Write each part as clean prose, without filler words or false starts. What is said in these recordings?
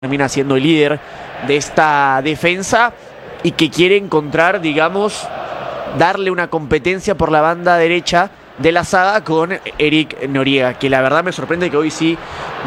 termina siendo el líder de esta defensa y que quiere encontrar, digamos, darle una competencia por la banda derecha de la saga con Eric Noriega, que la verdad me sorprende que hoy sí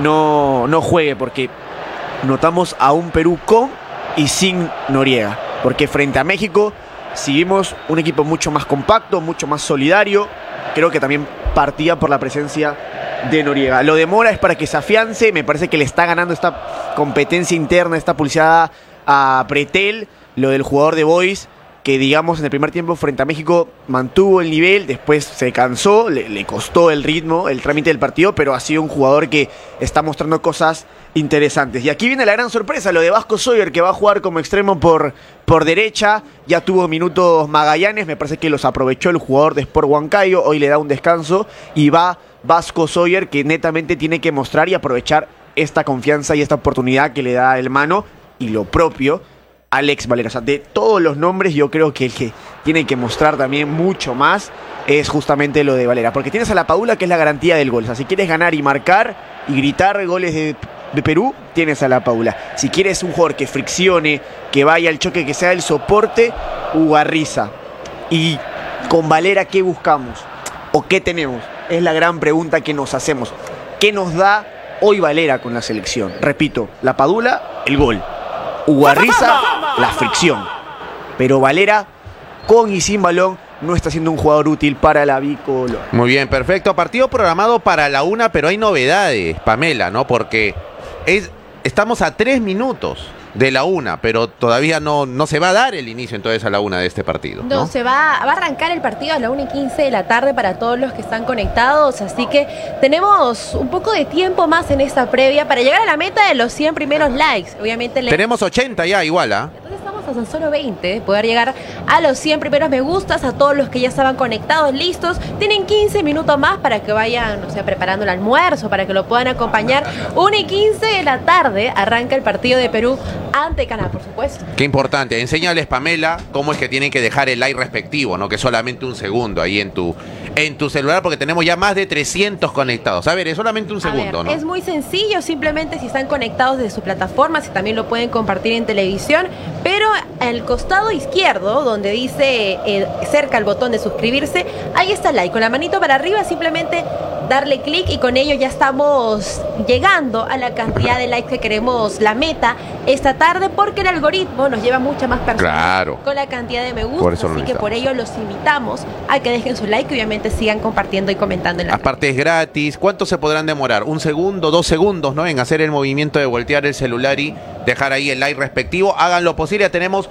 no juegue, porque notamos a un Perú con y sin Noriega, porque frente a México, si vimos un equipo mucho más compacto, mucho más solidario, creo que también partía por la presencia de Noriega. Lo de Mora es para que se afiance, me parece que le está ganando esta competencia interna, esta pulseada a Pretel. Lo del jugador de Boys, que digamos en el primer tiempo frente a México mantuvo el nivel, después se cansó, le costó el ritmo, el trámite del partido, pero ha sido un jugador que está mostrando cosas interesantes. Y aquí viene la gran sorpresa, lo de Vasco Sawyer, que va a jugar como extremo por derecha. Ya tuvo minutos Magallanes, me parece que los aprovechó el jugador de Sport Huancayo, hoy le da un descanso y va Vasco Sawyer, que netamente tiene que mostrar y aprovechar esta confianza y esta oportunidad que le da el Mano, y lo propio Alex Valera. O sea, de todos los nombres, yo creo que el que tiene que mostrar también mucho más es justamente lo de Valera, porque tienes a la Padula, que es la garantía del gol. O sea, si quieres ganar y marcar y gritar goles de Perú, tienes a la Padula. Si quieres un jugador que friccione, que vaya al choque, que sea el soporte, Ugarriza. Y con Valera, ¿qué buscamos? ¿O qué tenemos? Es la gran pregunta que nos hacemos. ¿Qué nos da hoy Valera con la selección? Repito, la Padula, el gol. Ugarriza, la fricción. Pero Valera, con y sin balón, no está siendo un jugador útil para la bicolor. Muy bien, perfecto. Partido programado para la 1, pero hay novedades, Pamela, ¿no? Porque estamos a 3 minutos de la 1, pero todavía no se va a dar el inicio entonces a la 1 de este partido. No, va a arrancar el partido a la 1:15 de la tarde para todos los que están conectados, así que tenemos un poco de tiempo más en esta previa para llegar a la meta de los 100 primeros likes. Obviamente tenemos 80 ya, igual, ¿ah? Entonces estamos a tan solo 20, poder llegar a los 100 primeros me gustas, a todos los que ya estaban conectados, listos. Tienen 15 minutos más para que vayan, no sé, preparando el almuerzo, para que lo puedan acompañar. 1:15 de la tarde arranca el partido de Perú ante Canadá, por supuesto. Qué importante. Enséñales, Pamela, cómo es que tienen que dejar el like respectivo, ¿no? Que solamente un segundo ahí en tu celular, porque tenemos ya más de 300 conectados. A ver, es solamente un segundo, ¿no? Es muy sencillo, simplemente si están conectados desde su plataforma, si también lo pueden compartir en televisión, pero al costado izquierdo, donde dice cerca el botón de suscribirse, ahí está el like. Con la manito para arriba, simplemente darle clic y con ello ya estamos llegando a la cantidad de likes que queremos, la meta esta tarde, porque el algoritmo nos lleva muchas más personas con la cantidad de me gusta, así que por ello los invitamos a que dejen su like y obviamente sigan compartiendo y comentando en la Aparte es gratis. ¿Cuánto se podrán demorar? 1 segundo, 2 segundos, ¿no? En hacer el movimiento de voltear el celular y dejar ahí el like respectivo. Hagan lo posible, ya tenemos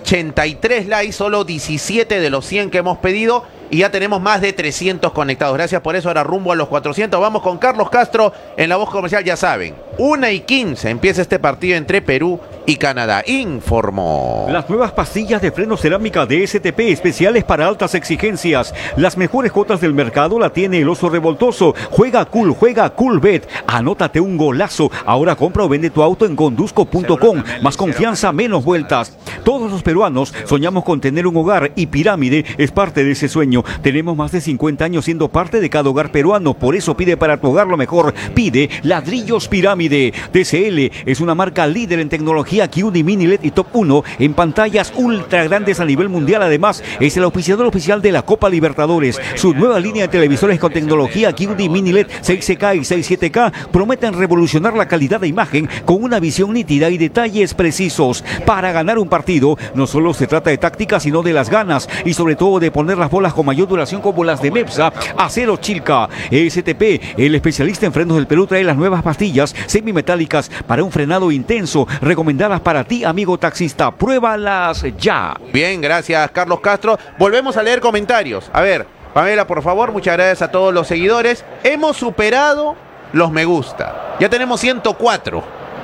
83 likes, solo 17 de los 100 que hemos pedido. Y ya tenemos más de 300 conectados. Gracias por eso. Ahora rumbo a los 400. Vamos con Carlos Castro en la voz comercial. Ya saben, 1:15 empieza este partido entre Perú y Canadá. Informó. Las nuevas pastillas de freno cerámica de STP, especiales para altas exigencias. Las mejores cuotas del mercado la tiene el Oso Revoltoso. Juega Coolbet. Anótate un golazo. Ahora compra o vende tu auto en conduzco.com. Más confianza, menos vueltas. Todos los peruanos soñamos con tener un hogar y Pirámide es parte de ese sueño. Tenemos más de 50 años siendo parte de cada hogar peruano. Por eso pide para tu hogar lo mejor. Pide ladrillos Pirámide. TCL es una marca líder en tecnología QD Mini LED y Top 1 en pantallas ultra grandes a nivel mundial. Además, es el auspiciador oficial de la Copa Libertadores. Su nueva línea de televisores con tecnología QD Mini LED 6K y 67K prometen revolucionar la calidad de imagen con una visión nítida y detalles precisos. Para ganar un partido, no solo se trata de táctica, sino de las ganas y sobre todo de poner las bolas con mayor duración como las de Mepsa. Acero Chilca. STP, el especialista en frenos del Perú, trae las nuevas pastillas semimetálicas para un frenado intenso, recomendadas para ti, amigo taxista. Pruébalas ya. Bien, gracias, Carlos Castro. Volvemos a leer comentarios. A ver, Pamela, por favor, muchas gracias a todos los seguidores. Hemos superado los me gusta. Ya tenemos 104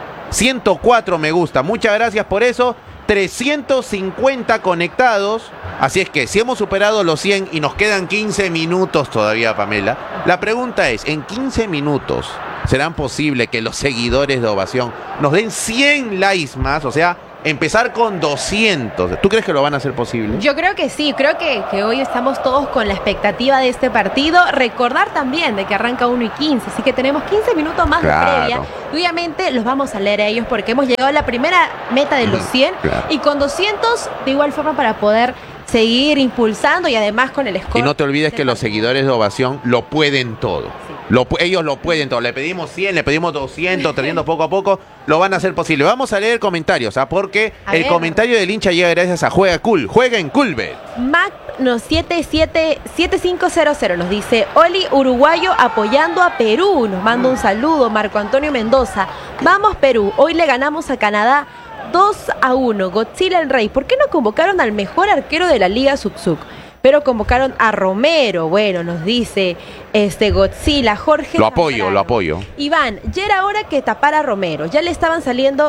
me gusta. Muchas gracias por eso. 350 conectados. Así es que si hemos superado los 100 y nos quedan 15 minutos todavía, Pamela, la pregunta es, ¿en 15 minutos serán posible que los seguidores de Ovación nos den 100 likes más? O sea, empezar con 200. ¿Tú crees que lo van a hacer posible? Yo creo que sí, creo que hoy estamos todos con la expectativa de este partido. Recordar también de que arranca 1:15, así que tenemos 15 minutos más de previa. Y obviamente los vamos a leer a ellos porque hemos llegado a la primera meta de los 100 y con 200 de igual forma para poder seguir impulsando y además con el score. Y no te olvides que los seguidores de Ovación lo pueden todo. Ellos lo pueden todo. Le pedimos 100, le pedimos 200, teniendo poco a poco, lo van a hacer posible. Vamos a leer comentarios, porque el comentario del hincha llega gracias a Juega Cool. Juega en Coolbet. Mac nos 7500 nos dice: Oli uruguayo apoyando a Perú. Nos manda un saludo Marco Antonio Mendoza. Vamos Perú, hoy le ganamos a Canadá 2-1. Godzilla el Rey. ¿Por qué no convocaron al mejor arquero de la Liga Subsub? Pero convocaron a Romero. Bueno, nos dice Godzilla, Jorge. Lo apoyo. Iván, ya era hora que tapara a Romero. Ya le estaban saliendo,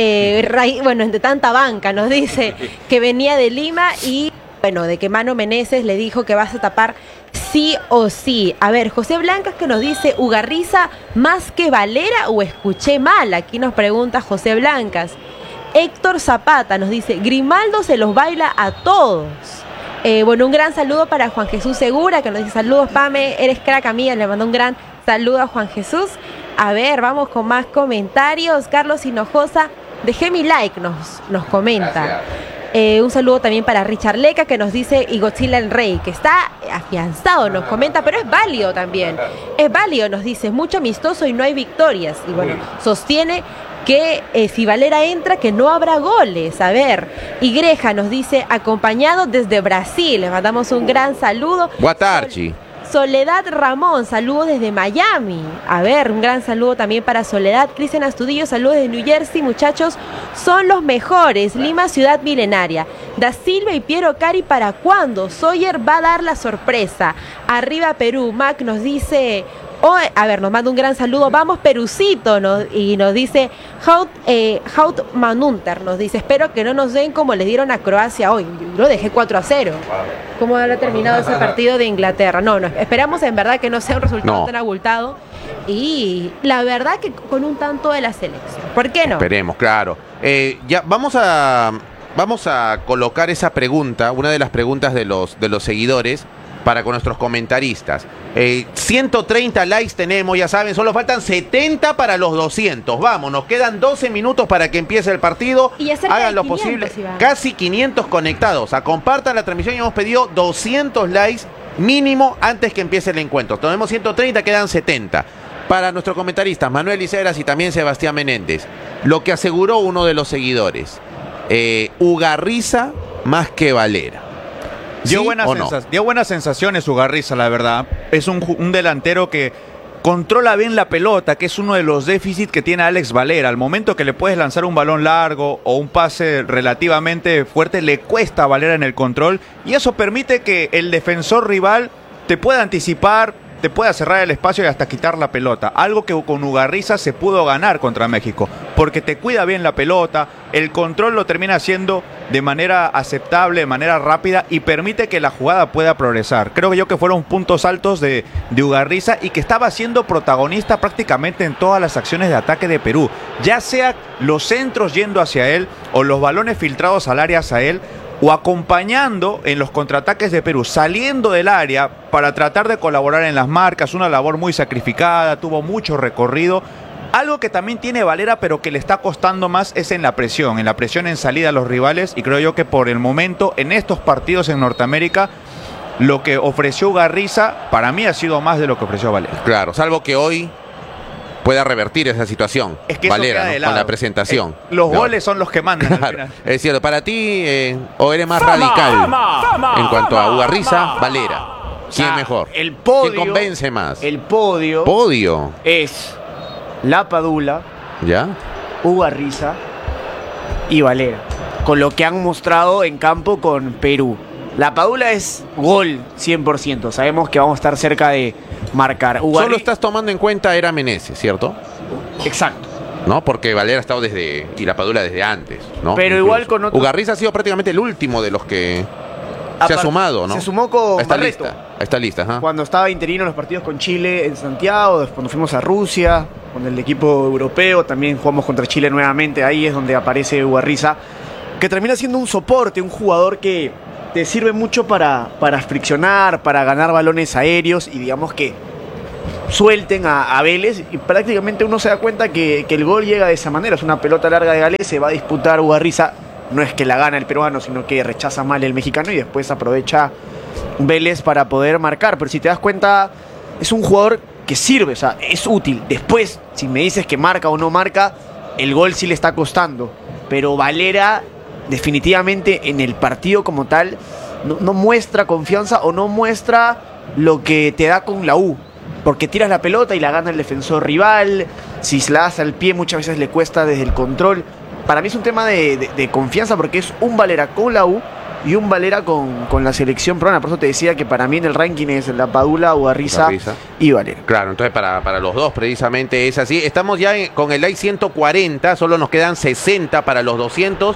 de tanta banca, nos dice, que venía de Lima y, de que Mano Meneses le dijo que vas a tapar sí o sí. A ver, José Blancas que nos dice, ¿Ugarriza más que Valera o escuché mal? Aquí nos pregunta José Blancas. Héctor Zapata nos dice, Grimaldo se los baila a todos. Un gran saludo para Juan Jesús Segura, que nos dice, saludos Pame, eres crack amiga, le mandó un gran saludo a Juan Jesús. A ver, vamos con más comentarios. Carlos Hinojosa, dejé mi like, nos comenta. Un saludo también para Richard Leca, que nos dice, y Godzilla el Rey, que está afianzado, nos comenta, pero es válido también. Es válido, nos dice, mucho amistoso y no hay victorias. Y sostiene que si Valera entra, que no habrá goles. A ver, Igreja nos dice, acompañado desde Brasil. Les mandamos un gran saludo. Guatarchi. Soledad Ramón, saludos desde Miami. A ver, un gran saludo también para Soledad. Cristian Astudillo, saludos desde New Jersey. Muchachos, son los mejores. Lima, ciudad milenaria. Da Silva y Piero Cari, ¿para cuándo? Sawyer va a dar la sorpresa. Arriba Perú. Mac nos dice... nos manda un gran saludo. Vamos Perucito, y nos dice Haut Manunter, nos dice, espero que no nos den como le dieron a Croacia hoy. Yo lo dejé 4-0. ¿Cómo habrá terminado ese partido de Inglaterra? No, esperamos en verdad que no sea un resultado tan abultado. Y la verdad que con un tanto de la selección. ¿Por qué no? Esperemos, claro. Ya vamos a colocar esa pregunta, una de las preguntas de los seguidores, para con nuestros comentaristas. 130 likes tenemos, ya saben, solo faltan 70 para los 200. Vamos, nos quedan 12 minutos para que empiece el partido. Y hagan lo posible. Casi 500 conectados. Compartan la transmisión y hemos pedido 200 likes mínimo antes que empiece el encuentro. Tenemos 130, quedan 70. Para nuestros comentaristas, Manuel Iseras y también Sebastián Menéndez, lo que aseguró uno de los seguidores, Ugarriza más que Valera. Dio buenas sensaciones Ugarriza, la verdad. Es un delantero que controla bien la pelota, que es uno de los déficits que tiene Alex Valera. Al momento que le puedes lanzar un balón largo o un pase relativamente fuerte, le cuesta a Valera en el control, y eso permite que el defensor rival te pueda anticipar, te pueda cerrar el espacio y hasta quitar la pelota. Algo que con Ugarriza se pudo ganar contra México, porque te cuida bien la pelota, el control lo termina haciendo de manera aceptable, de manera rápida, y permite que la jugada pueda progresar. Creo yo que fueron puntos altos de Ugarriza, y que estaba siendo protagonista prácticamente en todas las acciones de ataque de Perú, ya sea los centros yendo hacia él o los balones filtrados al área hacia él, o acompañando en los contraataques de Perú, saliendo del área para tratar de colaborar en las marcas. Una labor muy sacrificada, tuvo mucho recorrido. Algo que también tiene Valera, pero que le está costando más, es en la presión en salida a los rivales, y creo yo que por el momento en estos partidos en Norteamérica lo que ofreció Ugarriza para mí ha sido más de lo que ofreció Valera. Claro, salvo que hoy pueda revertir esa situación. Es que Valera, ¿no? Con la presentación. Los goles son los que mandan. Claro. Es cierto, para ti, o eres más radical en cuanto a Ugarriza, Valera. ¿Quién mejor? El podio. ¿Quién convence más? El podio es La Padula, ¿ya? Ugarriza y Valera, con lo que han mostrado en campo con Perú. La Padula es gol 100%. Sabemos que vamos a estar cerca de marcar. Solo estás tomando en cuenta era Meneses, ¿cierto? Exacto. ¿No? Porque Valera ha estado y la Padula desde antes, ¿no? Pero incluso igual con otro... Ugarriza ha sido prácticamente el último de los que se ha sumado, ¿no? Se sumó con Está lista, ajá. Cuando estaba interino en los partidos con Chile en Santiago, cuando fuimos a Rusia, con el equipo europeo, también jugamos contra Chile nuevamente, ahí es donde aparece Ugarriza, que termina siendo un soporte, un jugador que te sirve mucho para friccionar, para ganar balones aéreos y digamos que suelten a Vélez y prácticamente uno se da cuenta que el gol llega de esa manera, es una pelota larga de Galés, se va a disputar Ugarriza, no es que la gana el peruano, sino que rechaza mal el mexicano y después aprovecha Vélez para poder marcar, pero si te das cuenta es un jugador que sirve, o sea, es útil. Después, si me dices que marca o no marca, el gol sí le está costando, pero Valera definitivamente en el partido como tal no muestra confianza o no muestra lo que te da con la U, porque tiras la pelota y la gana el defensor rival, si se la das al pie muchas veces le cuesta desde el control. Para mí es un tema de confianza porque es un Valera con la U y un Valera con la selección peruana. Por eso te decía que para mí en el ranking es la Padula, Ugarriza y Valera. Claro, entonces para los dos precisamente es así. Estamos ya con el like 140, solo nos quedan 60 para los 200.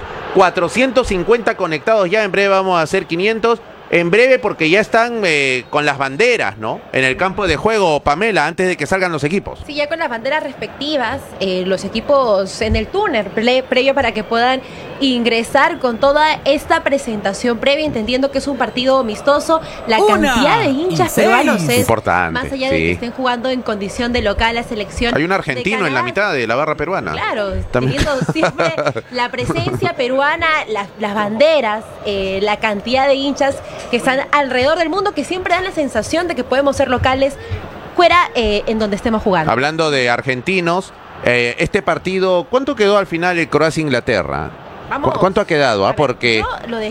450 conectados ya, en breve vamos a hacer 500. En breve porque ya están con las banderas, ¿no? En el campo de juego, Pamela, antes de que salgan los equipos. Sí, ya con las banderas respectivas, los equipos en el túnel previo para que puedan ingresar con toda esta presentación previa, entendiendo que es un partido amistoso. La cantidad de hinchas peruanos es importante, más allá de que estén jugando en condición de local la selección. Hay un argentino en la mitad de la barra peruana. Claro, teniendo siempre la presencia peruana, las banderas, la cantidad de hinchas que están alrededor del mundo, que siempre dan la sensación de que podemos ser locales fuera en donde estemos jugando. Hablando de argentinos, este partido, ¿cuánto quedó al final el Croacia-Inglaterra? ¿Cuánto ha quedado? Porque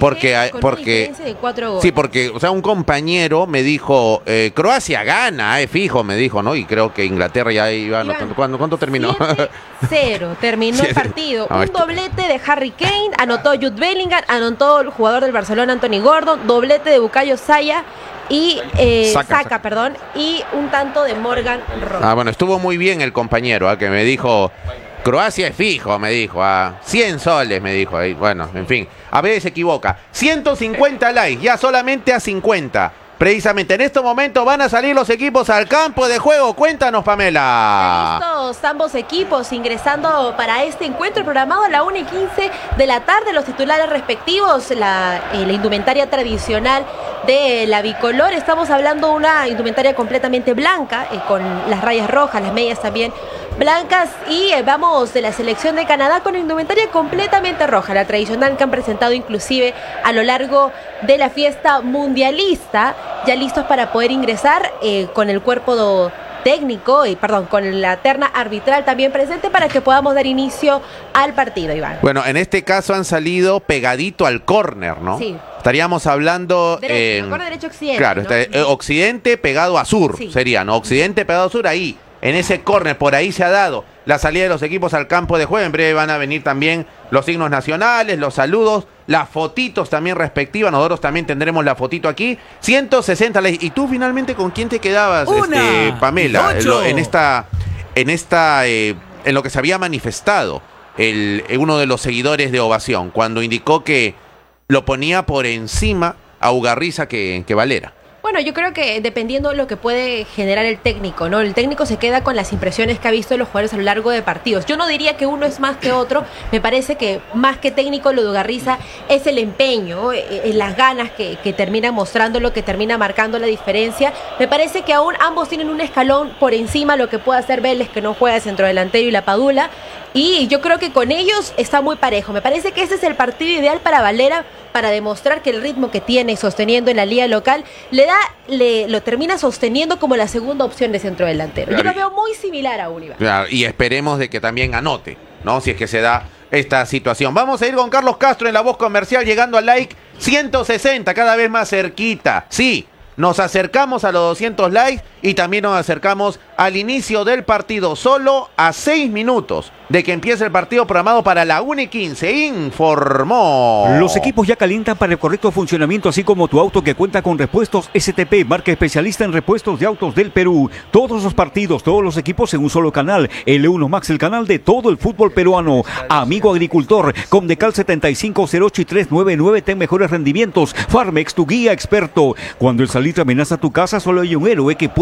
de 4 goles. Sí, porque, o sea, un compañero me dijo, Croacia gana, fijo, me dijo, ¿no? Y creo que Inglaterra ya iba, ¿cuánto terminó? 7-0, terminó el partido. Un doblete de Harry Kane, anotó Jude Bellingham, anotó el jugador del Barcelona, Anthony Gordon, doblete de Bukayo Saka y Saka, y un tanto de Morgan Roberts. Bueno, estuvo muy bien el compañero, que me dijo, Croacia es fijo, me dijo, 100 soles, me dijo ahí. Bueno, en fin, a veces se equivoca. 150 likes, ya solamente a 50. Precisamente en estos momentos van a salir los equipos al campo de juego. Cuéntanos, Pamela. Listos ambos equipos ingresando para este encuentro programado a la 1:15 de la tarde. Los titulares respectivos, la indumentaria tradicional de la bicolor. Estamos hablando de una indumentaria completamente blanca, con las rayas rojas, las medias también blancas, y vamos de la selección de Canadá con indumentaria completamente roja, la tradicional que han presentado inclusive a lo largo de la fiesta mundialista, ya listos para poder ingresar con el cuerpo técnico con la terna arbitral también presente para que podamos dar inicio al partido, Iván. Bueno, en este caso han salido pegadito al córner, ¿no? Sí. Estaríamos hablando corner derecho occidente. Claro, ¿no? Occidente pegado a sur, sí. Sería, ¿no? Occidente pegado a sur, ahí. En ese córner, por ahí se ha dado la salida de los equipos al campo de juego. En breve van a venir también los signos nacionales, los saludos, las fotitos también respectivas. Nosotros también tendremos la fotito aquí. 160 likes. ¿Y tú finalmente con quién te quedabas, Pamela? En lo que se había manifestado uno de los seguidores de Ovación, cuando indicó que lo ponía por encima a Ugarriza que Valera. Bueno, yo creo que dependiendo de lo que puede generar el técnico, ¿no? El técnico se queda con las impresiones que ha visto de los jugadores a lo largo de partidos. Yo no diría que uno es más que otro. Me parece que más que técnico lo de Ugarriza es el empeño, las ganas que termina mostrando, lo que termina marcando la diferencia. Me parece que aún ambos tienen un escalón por encima de lo que puede hacer Vélez, que no juega centrodelantero, y la Padula. Y yo creo que con ellos está muy parejo. Me parece que ese es el partido ideal para Valera, para demostrar que el ritmo que tiene sosteniendo en la liga local lo termina sosteniendo como la segunda opción de centrodelantero. Claro, yo lo veo muy similar a Univa. Claro, y esperemos de que también anote, ¿no? Si es que se da esta situación. Vamos a ir con Carlos Castro en la voz comercial, llegando al like 160, cada vez más cerquita. Sí, nos acercamos a los 200 likes y también nos acercamos al inicio del partido, solo a 6 minutos de que empiece el partido programado para la 1:15. Informó. Los equipos ya calientan para el correcto funcionamiento, así como tu auto, que cuenta con repuestos STP, marca especialista en repuestos de autos del Perú. Todos los partidos, todos los equipos en un solo canal. L1 Max, el canal de todo el fútbol peruano. Amigo agricultor, Comdecal 7508 y 399, ten mejores rendimientos. Farmex, tu guía experto. Cuando el salitre amenaza tu casa, solo hay un héroe que puede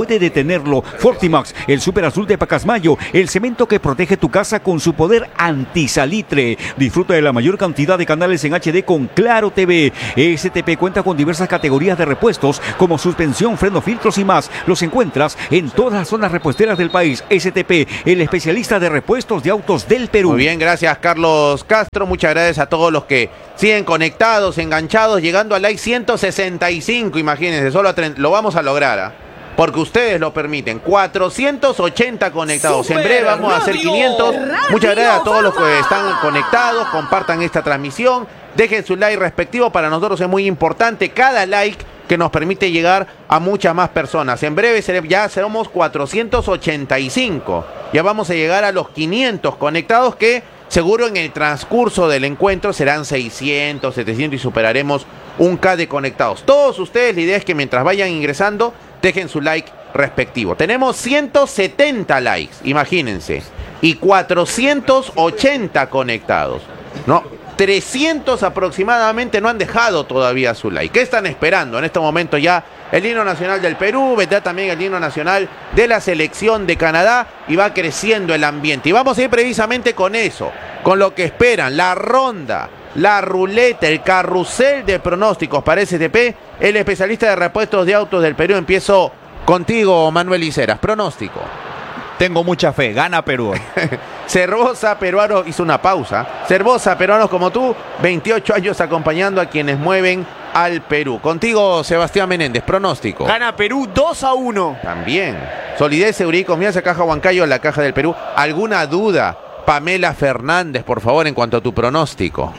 puede detenerlo. Fortimax, el super azul de Pacasmayo, el cemento que protege tu casa con su poder antisalitre. Disfruta de la mayor cantidad de canales en HD con Claro TV. STP cuenta con diversas categorías de repuestos como suspensión, freno, filtros y más. Los encuentras en todas las zonas repuesteras del país. STP, el especialista de repuestos de autos del Perú. Muy bien, gracias Carlos Castro. Muchas gracias a todos los que siguen conectados, enganchados, llegando al like 165. Imagínense, solo lo vamos a lograr, porque ustedes lo permiten. 480 conectados. Super en breve vamos a hacer 500. Muchas gracias a todos los que están conectados. Compartan esta transmisión. Dejen su like respectivo. Para nosotros es muy importante cada like que nos permite llegar a muchas más personas. En breve ya seremos 485. Ya vamos a llegar a los 500 conectados, que seguro en el transcurso del encuentro serán 600, 700 y superaremos 1K de conectados. Todos ustedes, la idea es que mientras vayan ingresando, dejen su like respectivo. Tenemos 170 likes, imagínense, y 480 conectados, ¿no? 300 aproximadamente no han dejado todavía su like. ¿Qué están esperando? En este momento ya el himno nacional del Perú, vendrá también el himno nacional de la selección de Canadá y va creciendo el ambiente. Y vamos a ir precisamente con eso, con lo que esperan, la ronda, la ruleta, el carrusel de pronósticos para STP. El especialista de repuestos de autos del Perú. Empiezo contigo, Manuel Iceras. Pronóstico. Tengo mucha fe, gana Perú. Cervosa, peruano, hizo una pausa. Cervosa, peruanos como tú, 28 años acompañando a quienes mueven al Perú. Contigo, Sebastián Menéndez, pronóstico. Gana Perú 2-1. También. Solidez, seguridad y confianza, Caja Huancayo, la Caja del Perú. ¿Alguna duda? Pamela Fernández, por favor, en cuanto a tu pronóstico.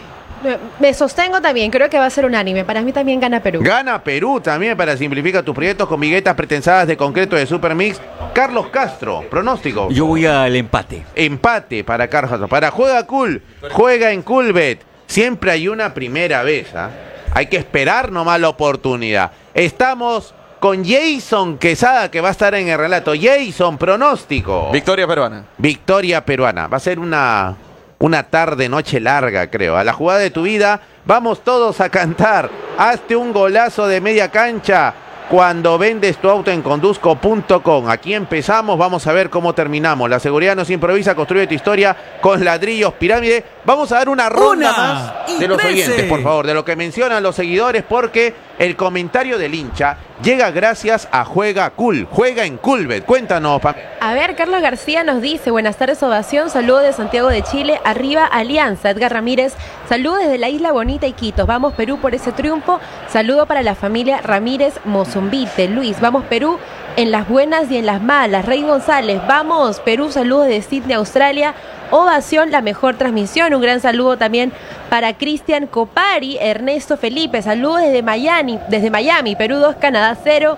Me sostengo también, creo que va a ser unánime. Para mí también gana Perú. Gana Perú también para simplificar tus proyectos con viguetas pretensadas de concreto de Supermix. Carlos Castro, pronóstico. Yo voy al empate. Empate para Carlos Castro. Para Juega Cool, juega en Coolbet. Siempre hay una primera vez, ¿eh? Hay que esperar nomás la oportunidad. Estamos con Jason Quesada, que va a estar en el relato. Jason, pronóstico. Victoria peruana. Victoria peruana. Va a ser una tarde, noche larga, creo. A la jugada de tu vida, vamos todos a cantar. Hazte un golazo de media cancha cuando vendes tu auto en conduzco.com. Aquí empezamos, vamos a ver cómo terminamos. La seguridad nos improvisa, construye tu historia con ladrillos pirámide. Vamos a dar una ronda más de los oyentes, por favor, de lo que mencionan los seguidores, porque el comentario del hincha llega gracias a Juega Cool, juega en Coolbet. Cuéntanos, A ver, Carlos García nos dice, buenas tardes, ovación, saludos de Santiago de Chile, arriba Alianza. Edgar Ramírez, saludos desde la Isla Bonita, Iquitos, vamos Perú por ese triunfo, saludo para la familia Ramírez Mozombite. Luis, vamos Perú en las buenas y en las malas. Rey González, vamos Perú, saludos de Sydney, Australia. Ovación, la mejor transmisión. Un gran saludo también para Cristian Copari. Ernesto Felipe, saludos desde Miami, Perú 2, Canadá 0.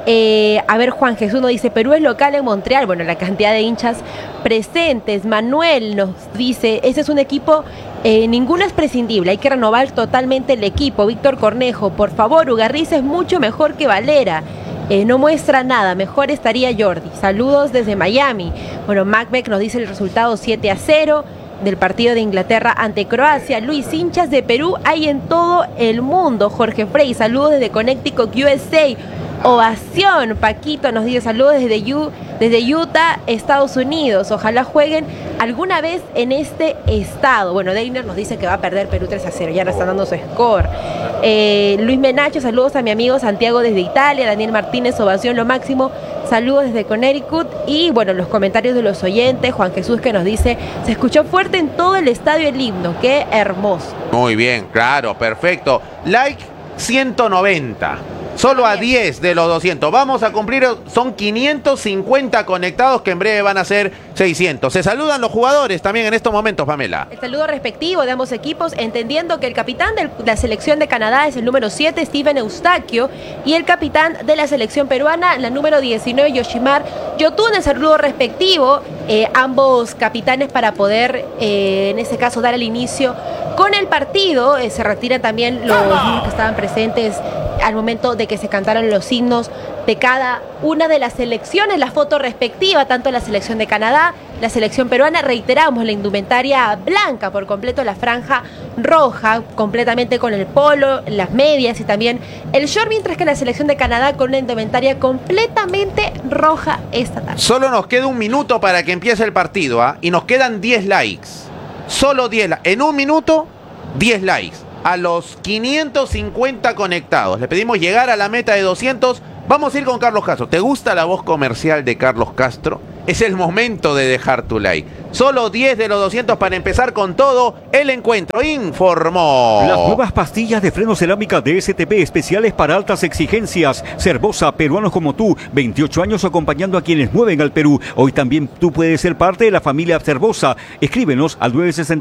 A ver, Juan Jesús nos dice, Perú es local en Montreal. Bueno, la cantidad de hinchas presentes. Manuel nos dice, ese es un equipo, ninguno es prescindible, hay que renovar totalmente el equipo. Víctor Cornejo, por favor, Ugarriza es mucho mejor que Valera. No muestra nada, mejor estaría Jordi. Saludos desde Miami. Bueno, Macbeck nos dice el resultado 7-0 del partido de Inglaterra ante Croacia. Luis, hinchas de Perú hay en todo el mundo. Jorge Frey, saludos desde Connecticut, USA. Ovación, Paquito nos dice saludos desde Utah, Estados Unidos. Ojalá jueguen alguna vez en este estado. Bueno, Deiner nos dice que va a perder Perú 3-0, ya no están dando su score. Luis Menacho, saludos a mi amigo Santiago desde Italia. Daniel Martínez, ovación, lo máximo. Saludos desde Connecticut. Y bueno, los comentarios de los oyentes. Juan Jesús que nos dice, se escuchó fuerte en todo el estadio el himno, qué hermoso. Muy bien, claro, perfecto. Like 190. Solo a 10 de los 200. Vamos a cumplir, son 550 conectados que en breve van a ser 600. Se saludan los jugadores también en estos momentos, Pamela. El saludo respectivo de ambos equipos, entendiendo que el capitán de la selección de Canadá es el número 7, Steven Eustaquio, y el capitán de la selección peruana, la número 19, Yoshimar Yotun. El saludo respectivo, ambos capitanes para poder, en ese caso, dar el inicio con el partido. Se retiran también los niños que estaban presentes al momento de que se cantaron los himnos de cada una de las selecciones, la foto respectiva, tanto la selección de Canadá, la selección peruana. Reiteramos, la indumentaria blanca por completo, la franja roja, completamente con el polo, las medias y también el short, mientras que la selección de Canadá con una indumentaria completamente roja esta tarde. Solo nos queda un minuto para que empiece el partido, ¿ah? Y nos quedan 10 likes. Solo 10 likes. En un minuto, 10 likes. A los 550 conectados. Le pedimos llegar a la meta de 200. Vamos a ir con Carlos Castro. ¿Te gusta la voz comercial de Carlos Castro? Es el momento de dejar tu like. Solo 10 de los 200 para empezar con todo el encuentro. Informó. Las nuevas pastillas de freno cerámica de STP, especiales para altas exigencias. Cervosa, peruanos como tú, 28 años acompañando a quienes mueven al Perú. Hoy también tú puedes ser parte de la familia Cervosa. Escríbenos al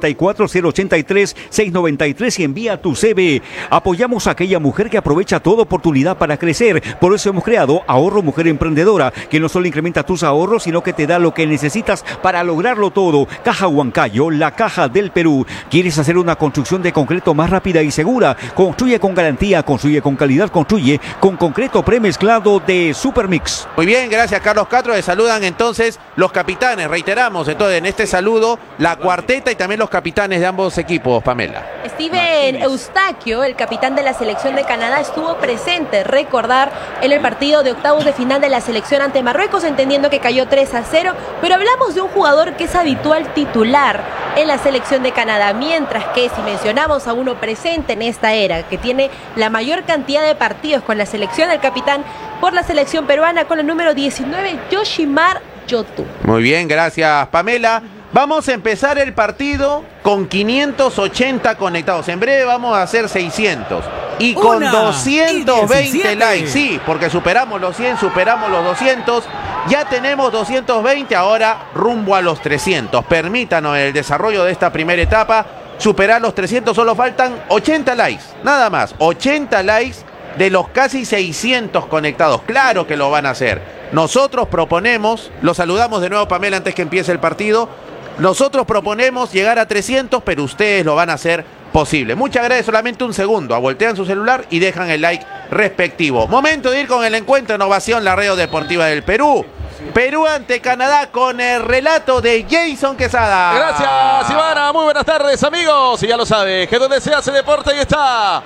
964-083-693 y envía tu CV. Apoyamos a aquella mujer que aprovecha toda oportunidad para crecer. Por eso hemos creado Ahorro Mujer Emprendedora, que no solo incrementa tus ahorros, sino que te da lo que necesitas para lograrlo todo. Caja Huancayo, la caja del Perú. ¿Quieres hacer una construcción de concreto más rápida y segura? Construye con garantía, construye con calidad, construye con concreto premezclado de Supermix. Muy bien, gracias Carlos Castro. Le saludan entonces los capitanes. Reiteramos entonces en este saludo la cuarteta y también los capitanes de ambos equipos, Pamela. Steven Eustaquio, el capitán de la selección de Canadá, estuvo presente, recordar, en el partido de octavos de final de la selección ante Marruecos, entendiendo que cayó 3-0, pero hablamos de un jugador que es habitual titular en la selección de Canadá, mientras que si mencionamos a uno presente en esta era, que tiene la mayor cantidad de partidos con la selección, el capitán por la selección peruana con el número 19, Yoshimar Yotun. Muy bien, gracias Pamela. Vamos a empezar el partido con 580 conectados. En breve vamos a hacer 600. Y con 220 likes. Sí, porque superamos los 100, superamos los 200. Ya tenemos 220, ahora rumbo a los 300. Permítanos en el desarrollo de esta primera etapa superar los 300. Solo faltan 80 likes, nada más. 80 likes de los casi 600 conectados. Claro que lo van a hacer. Nosotros proponemos, lo saludamos de nuevo Pamela antes que empiece el partido. Nosotros proponemos llegar a 300, pero ustedes lo van a hacer posible. Muchas gracias, solamente un segundo. Voltean su celular y dejan el like respectivo. Momento de ir con el encuentro en Ovación, la Radio Deportiva del Perú. Perú ante Canadá con el relato de Jason Quesada. Gracias, Ivana. Muy buenas tardes, amigos. Y ya lo sabe, que donde se hace deporte, ahí está.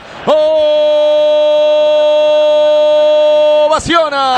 Ovaciona.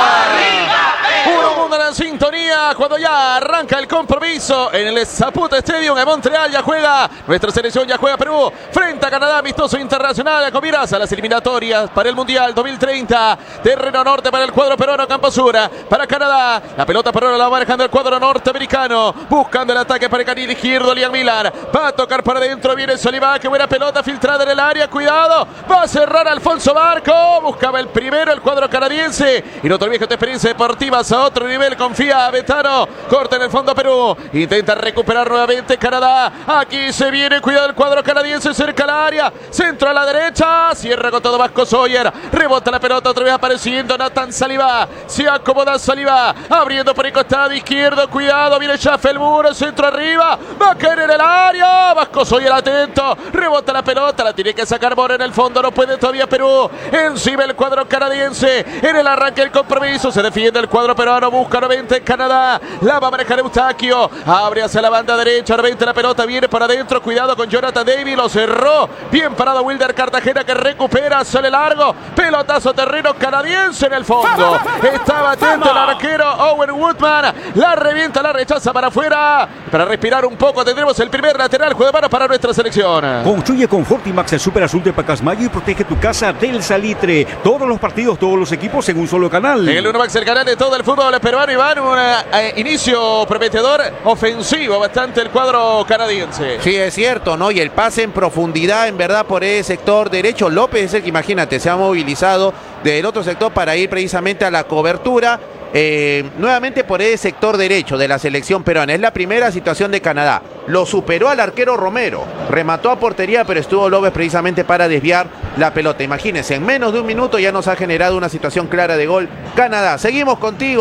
Puro mundo en la sintonía cuando ya arranca el compromiso en el Saputo Stadium en Montreal. Ya juega nuestra selección, ya juega Perú frente a Canadá, amistoso internacional con miras a las eliminatorias para el Mundial 2030. Terreno norte para el cuadro peruano, campo sur para Canadá. La pelota peruana la va manejando el cuadro norteamericano, buscando el ataque para el carril izquierdo. Liam Millar va a tocar para adentro, viene Solivá, que buena pelota filtrada en el área, cuidado, va a cerrar Alfonso Barco, buscaba el primero el cuadro canadiense. Y no te olvides que tu experiencia deportiva a otro nivel, confía Betano, corta en el fondo Perú, intenta recuperar nuevamente Canadá, aquí se viene, cuidado el cuadro canadiense cerca al área, centro a la derecha, cierra con todo Vasco Sawyer, rebota la pelota, otra vez apareciendo Nathan Saliba, se acomoda Saliba, abriendo por el costado izquierdo, cuidado, viene Schaffel Muro, centro arriba, va a caer en el área, Vasco Sawyer atento, rebota la pelota, la tiene que sacar Moro en el fondo, no puede todavía Perú, encima el cuadro canadiense, en el arranque del compromiso, se defiende el cuadro peruano, busca nuevamente Canadá, la va a manejar Eustaquio, abre hacia la banda derecha, nuevamente la pelota viene para adentro, cuidado con Jonathan Davis, lo cerró, bien parado Wilder Cartagena que recupera, sale largo, pelotazo terreno canadiense en el fondo, estaba atento el arquero Owen Woodman, la revienta, la rechaza para afuera, para respirar un poco, tendremos el primer lateral, juego de mano para nuestra selección. Construye con Fortimax el Super Azul de Pacasmayo y protege tu casa del salitre, todos los partidos, todos los equipos en un solo canal. En el Unomax, el canal de todo el fútbol peruano, y van un inicio prometedor ofensivo bastante el cuadro canadiense. Sí, es cierto, ¿no? Y el pase en profundidad, en verdad, por ese sector derecho. López es el que, imagínate, se ha movilizado del otro sector para ir precisamente a la cobertura. Nuevamente por ese sector derecho de la selección peruana. Es la primera situación de Canadá. Lo superó al arquero Romero. Remató a portería, pero estuvo López precisamente para desviar la pelota. Imagínense, en menos de un minuto ya nos ha generado una situación clara de gol Canadá. Seguimos contigo,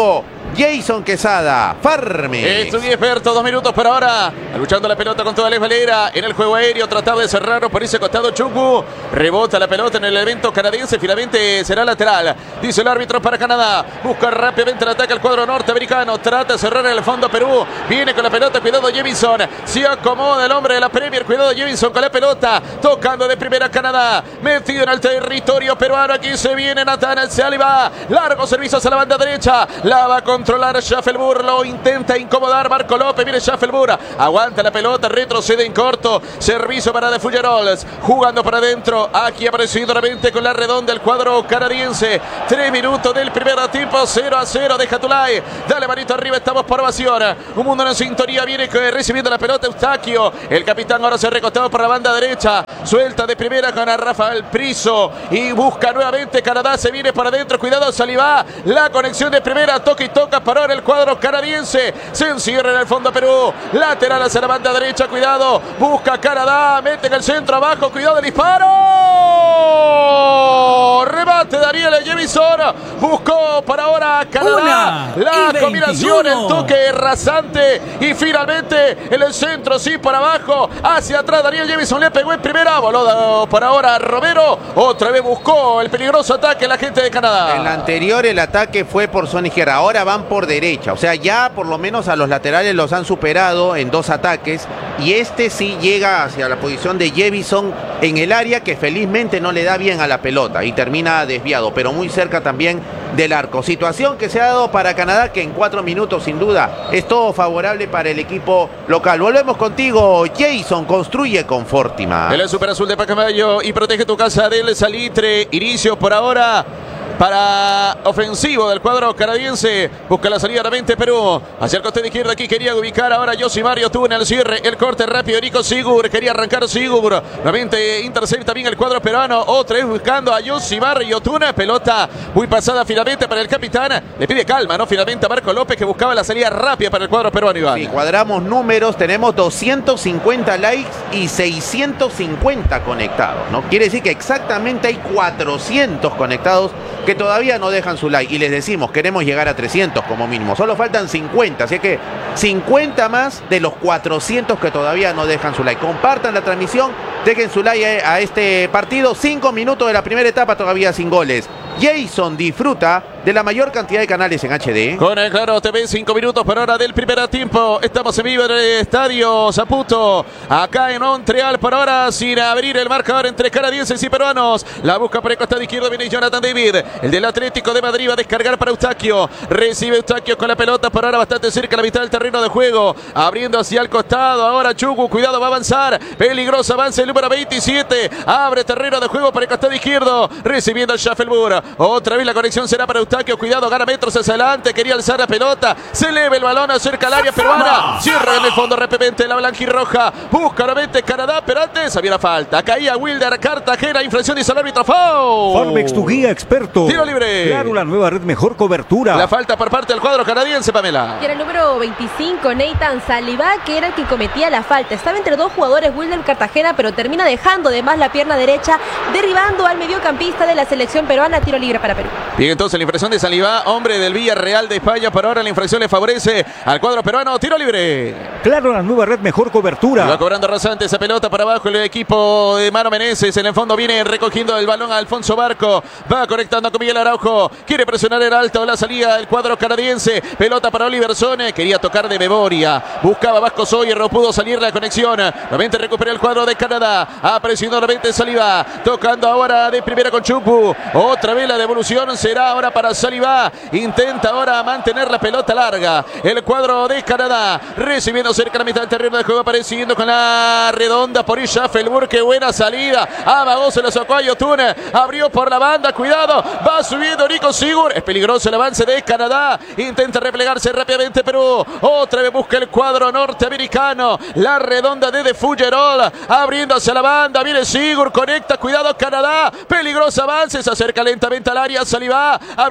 Jason Quesada, Farmex. Es un experto, 2 minutos por ahora. Luchando la pelota con toda Alex Valera. En el juego aéreo, trataba de cerrarlo por ese costado Chuku. Rebota la pelota en el evento canadiense. Finalmente será lateral. Dice el árbitro para Canadá. Busca rápidamente el ataque al cuadro norteamericano. Trata de cerrar en el fondo Perú. Viene con la pelota. Cuidado Jemison. Se acomoda el hombre de la Premier. Cuidado Jemison con la pelota. Tocando de primera Canadá. Metido en el territorio peruano. Aquí se viene Nathan Saliba. Largo servicio hacia la banda derecha. La va a controlar Schaffelburg. Lo intenta incomodar Marco López. Viene Schaffelburg. Aguanta la pelota. Retrocede en corto. Servicio para De Fullerols. Jugando para adentro. Aquí apareciendo nuevamente con la redonda el cuadro canadiense. 3 minutos del primer tiempo. 0-0 de Jatulay. Dale manito arriba. Estamos por ovación. Un mundo en sintonía. Viene recibiendo la pelota Eustaquio. El capitán ahora se ha recostado por la banda derecha. Suelta de primera con a Rafael Priso. Y busca nuevamente Canadá. Se viene para adentro. Cuidado Saliba. La conexión de primera. Toca y toca para ahora el cuadro canadiense. Se encierra en el fondo Perú. Lateral hacia la banda derecha. Cuidado. Busca Canadá. Mete en el centro abajo. Cuidado el disparo. Rebate Daniel Jemison. Buscó para ahora Canadá. La combinación. El toque rasante. Y finalmente en el centro. Sí, para abajo. Hacia atrás Daniel Jemison. Le pegó en primera. Voló para ahora Romero. Otra vez buscó el peligroso ataque la gente de Canadá. En la anterior el ataque fue por zona izquierda. Ahora van por derecha. O sea, ya por lo menos a los laterales los han superado en 2 ataques. Y este sí llega hacia la posición de Jemison en el área que felizmente no le da bien a la pelota y termina desviado, pero muy cerca también del arco. Situación que se ha dado para Canadá que en 4 minutos sin duda es todo favorable para el equipo local. Volvemos contigo, Jason, construye con Fortima. El Super Azul de Pacamayo y protege tu casa del Salitre. Inicio por ahora para ofensivo del cuadro canadiense. Busca la salida nuevamente Perú. Hacia el costado de izquierda aquí quería ubicar ahora Josimario Tuna. El cierre, el corte rápido. Nico Sigur. Quería arrancar Sigur. Nuevamente intercepta bien el cuadro peruano. Otra vez buscando a Josimario Tuna. Pelota muy pasada finalmente para el capitán. Le pide calma, ¿no? Finalmente a Marco López que buscaba la salida rápida para el cuadro peruano, Iván. Sí, cuadramos números. Tenemos 250 likes y 650 conectados, ¿no? Quiere decir que exactamente hay 400 conectados que todavía no dejan su like y les decimos queremos llegar a 300 como mínimo, solo faltan 50, así que 50 más de los 400 que todavía no dejan su like. Compartan la transmisión, dejen su like a este partido. 5 minutos de la primera etapa todavía sin goles. Jason disfruta de la mayor cantidad de canales en HD. Con el Claro TV, 5 minutos por hora del primer tiempo. Estamos en vivo en el estadio Saputo, acá en Montreal. Por ahora sin abrir el marcador entre canadienses y peruanos. La busca por el costado izquierdo, viene Jonathan David. El del Atlético de Madrid va a descargar para Eustaquio. Recibe Eustaquio con la pelota por ahora bastante cerca a la mitad del terreno de juego. Abriendo hacia el costado. Ahora Chugu, cuidado, va a avanzar. Peligroso avance el número 27. Abre terreno de juego por el costado izquierdo. Recibiendo el Schaffelburg. Otra vez la conexión será para Eustaquio. Cuidado, gana metros hacia adelante. Quería alzar la pelota. Se eleva el balón acerca al área peruana. Cierra en el fondo repente la blanquirroja. Busca nuevamente Canadá, pero antes había la falta. Caía Wilder Cartagena. Infracción dice el árbitro. ¡Foul! Farmex, tu guía experto. Tiro libre. Claro, la nueva red, mejor cobertura. La falta por parte del cuadro canadiense, Pamela. Y era el número 25, Nathan Saliba, que era el que cometía la falta. Estaba entre 2 jugadores, Wilder Cartagena, pero termina dejando de más la pierna derecha, derribando al mediocampista de la selección peruana. Tiro libre para Perú. Bien, entonces la infracción de Saliba, hombre del Villarreal de España. Por ahora la infracción le favorece al cuadro peruano. Tiro libre. Claro, la nueva red, mejor cobertura. Va cobrando rasante esa pelota para abajo el equipo de Mano Meneses. En el fondo viene recogiendo el balón a Alfonso Barco. Va conectando con Miguel Araujo. Quiere presionar el alto la salida del cuadro canadiense. Pelota para Oliver Sone. Quería tocar de memoria. Buscaba Vasco Sawyer. No pudo salir la conexión. Nuevamente recupera el cuadro de Canadá. Ha presionado nuevamente Saliba. Tocando ahora de primera con Chupu. Otra vez la devolución será ahora para Saliba. Intenta ahora mantener la pelota larga. El cuadro de Canadá. Recibiendo cerca la mitad del terreno de juego. Apareciendo con la redonda por Schaffelburg. Qué buena salida. Amagó, se lo sacó a Yotun. Abrió por la banda. Cuidado. Va subiendo Nico Sigur. Es peligroso el avance de Canadá. Intenta replegarse rápidamente Perú. Otra vez busca el cuadro norteamericano. La redonda de Fullerol. Abriendo hacia la banda. Viene Sigur. Conecta. Cuidado Canadá. Peligroso avance. Se acerca lentamente al área. Saliba. Abriendo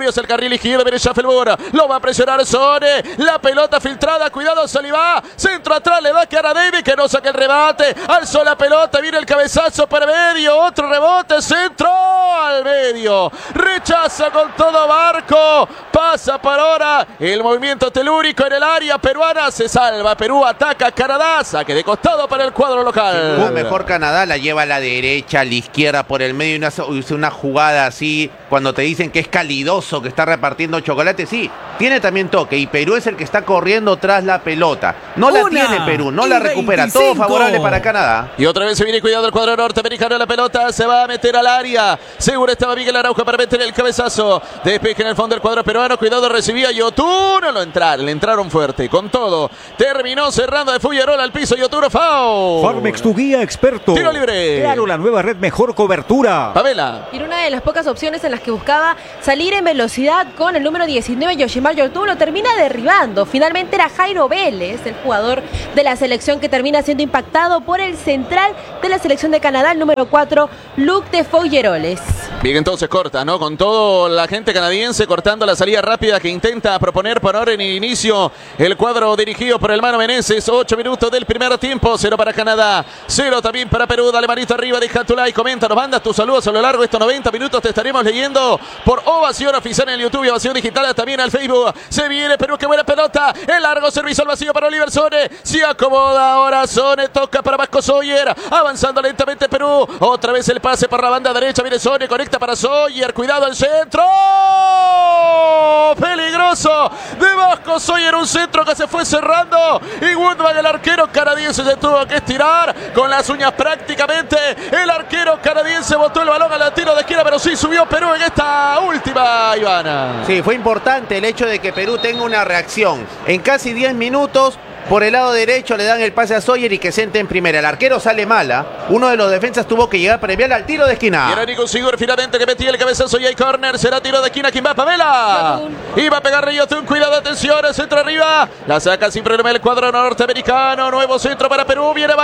abrióse el carril izquierdo, viene Schaffelburg, lo va a presionar Sone, la pelota filtrada, cuidado Solivá, centro atrás, le va a quedar a David que no saque el rebate, alzó la pelota, viene el cabezazo para medio, otro rebote, centro al medio, rechaza con todo Barco, pasa para ahora el movimiento telúrico en el área peruana, se salva, Perú ataca a Canadá, saque de costado para el cuadro local. La mejor Canadá la lleva a la derecha, a la izquierda, por el medio, una jugada así, cuando te dicen que es calidoso, que está repartiendo chocolate, sí, tiene también toque, y Perú es el que está corriendo tras la pelota. No la tiene Perú, no la recupera, 25. todo favorable para Canadá. Y otra vez se viene cuidado el cuadro norteamericano, la pelota se va a meter al área, seguro estaba Miguel Araujo para meter el cabezazo, despeje en el fondo del cuadro peruano, cuidado, recibía Yotun, no lo entraron, le entraron fuerte, con todo, terminó cerrando de Figueroa al piso, Yotun, foul. Farmex, tu guía experto. Tiro libre. Claro, la nueva red mejor cobertura. Pamela. Y una de las pocas opciones en las que buscaba salir en velocidad con el número 19, Yoshimar Yotun, lo termina derribando. Finalmente era Jairo Vélez, el jugador de la selección, que termina siendo impactado por el central de la selección de Canadá, el número 4, Luc de Fougeroles. Bien, entonces corta, ¿no? Con todo la gente canadiense cortando la salida rápida que intenta proponer por ahora en el inicio el cuadro dirigido por el Mano Meneses. 8 minutos del primer tiempo, 0 para Canadá, 0 también para Perú. Dale manito arriba, deja tu like, comenta, nos mandas tus saludos a lo largo de estos 90 minutos. Te estaremos leyendo por Ovación Oficial en el YouTube y Ovación Digital también al Facebook. Se viene Perú, qué buena pelota, el largo servicio al vacío para Oliver Sone, se acomoda ahora Sone, toca para Vasco Sawyer, avanzando lentamente Perú, otra vez el pase por la banda derecha, viene Sone, conecta para Sawyer, cuidado el centro, peligroso de Vasco Sawyer, un centro que se fue cerrando y Woodman, el arquero canadiense, se tuvo que estirar con las uñas prácticamente, el arquero canadiense botó el balón al tiro de esquina, pero sí subió Perú en esta última, Ivana. Sí, fue importante el hecho de que Perú tenga una reacción. En casi 10 minutos, por el lado derecho le dan el pase a Sawyer y que sente en primera. El arquero sale mala. Uno de los defensas tuvo que llegar para enviar al tiro de esquina. Y era Nico Sigur finalmente que metía el cabezazo y hay corner. Será tiro de esquina. ¿Quién va? Pamela. Iba a pegar Yotun. Cuidado, atención. El centro arriba. La saca sin problema el cuadro norteamericano. Nuevo centro para Perú. Viene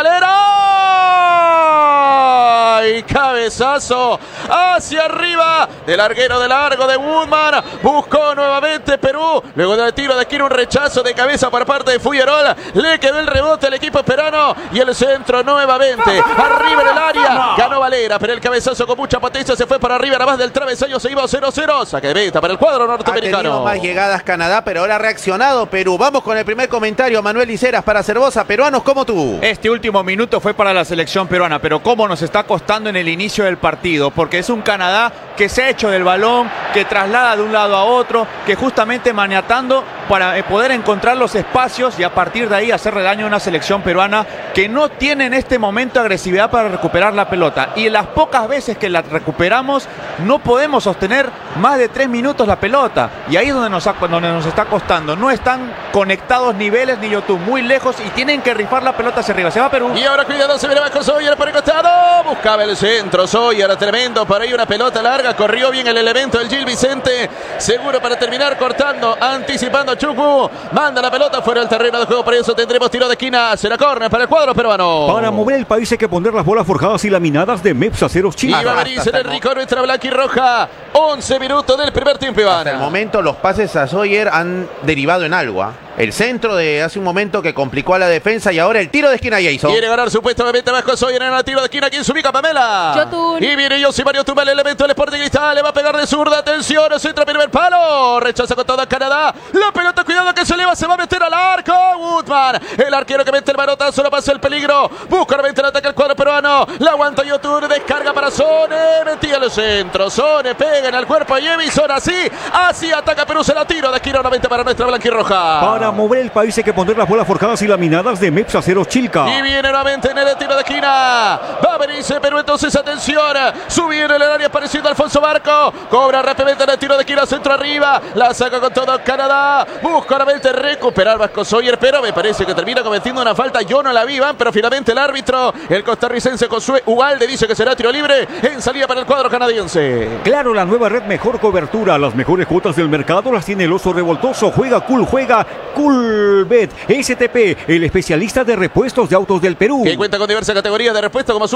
Valera. Y cabezazo hacia arriba del larguero de largo de Woodman. Buscó nuevamente Perú. Luego del tiro de esquina, un rechazo de cabeza por parte de Figueroa. Le quedó el rebote al equipo esperano y el centro nuevamente arriba en el área, ganó Valera, pero el cabezazo con mucha potencia se fue para arriba, nada más del travesaño, se iba 0-0, saque de meta para el cuadro norteamericano. Ha tenido más llegadas Canadá, pero ahora ha reaccionado Perú. Vamos con el primer comentario, Manuel Liceras para Cervosa, peruanos como tú. Este último minuto fue para la selección peruana, pero cómo nos está costando en el inicio del partido, porque es un Canadá que se ha hecho del balón, que traslada de un lado a otro, que justamente maniatando para poder encontrar los espacios y a partir de ahí hacerle daño a una selección peruana que no tiene en este momento agresividad para recuperar la pelota. Y las pocas veces que la recuperamos no podemos sostener más de 3 minutos la pelota. Y ahí es donde nos está costando. No están conectados ni Vélez ni Yotun, muy lejos y tienen que rifar la pelota hacia arriba. Se va Perú. Y ahora cuidado, se viene Vasco Sawyer por el costado. Buscaba el centro, Sawyer, tremendo. Por ahí una pelota larga, corrió bien el elemento del Gil Vicente. Seguro para terminar cortando, anticipando Chucu. Manda la pelota fuera del terreno de juego, por eso tendremos tiro de esquina, será córner para el cuadro peruano. Para mover el país hay que poner las bolas forjadas y laminadas de MEPS Aceros Chile. Y va a venir el rico nuestra blanca y roja. 11 minutos del primer tiempo, Iván. Hasta el momento los pases a Sawyer han derivado en algo. El centro de hace un momento que complicó a la defensa y ahora el tiro de esquina Jason. Quiere ganar supuestamente Vasco Sawyer en el tiro de esquina. ¿Quién se ubica? Pamela. Yotun. Y viene Mario Tumba, el elemento del Sporting Cristal. Le va a pegar de zurda. Atención, el centro, primer palo. Rechaza con toda Canadá. La pelota, cuidado que se eleva, se va a meter al arco. Woodman, el arquero que mete el manotazo, no pasa el peligro. Busca realmente el ataque al cuadro peruano. La aguanta Yotun, descarga para Sone. Metía el centro. Sone pega en el cuerpo y Evison así ataca Perú. Se la tiro de esquina nuevamente para nuestra blanquirroja. Para mover el país hay que poner las bolas forjadas y laminadas de MEPS Aceros Chilca. Y viene nuevamente en el tiro de esquina. Va a venirse Perú, entonces atención. Subir en el área apareciendo Alfonso Barco. Cobra rápidamente en el tiro de esquina, centro arriba. La saca con todo Canadá. Busca nuevamente recuperar Vasco Sawyer, pero me parece que termina cometiendo una falta. Yo no la vi, Iván, pero finalmente el árbitro, el costarricense Josué Ugalde, dice que será tiro libre en salida para el cuadro canadiense. Claro, la nueva red mejor cobertura. Las mejores cuotas del mercado las tiene el oso revoltoso. Juega Coolbet. STP, el especialista de repuestos de autos del Perú. Que cuenta con diversas categorías de repuestos como suspensión,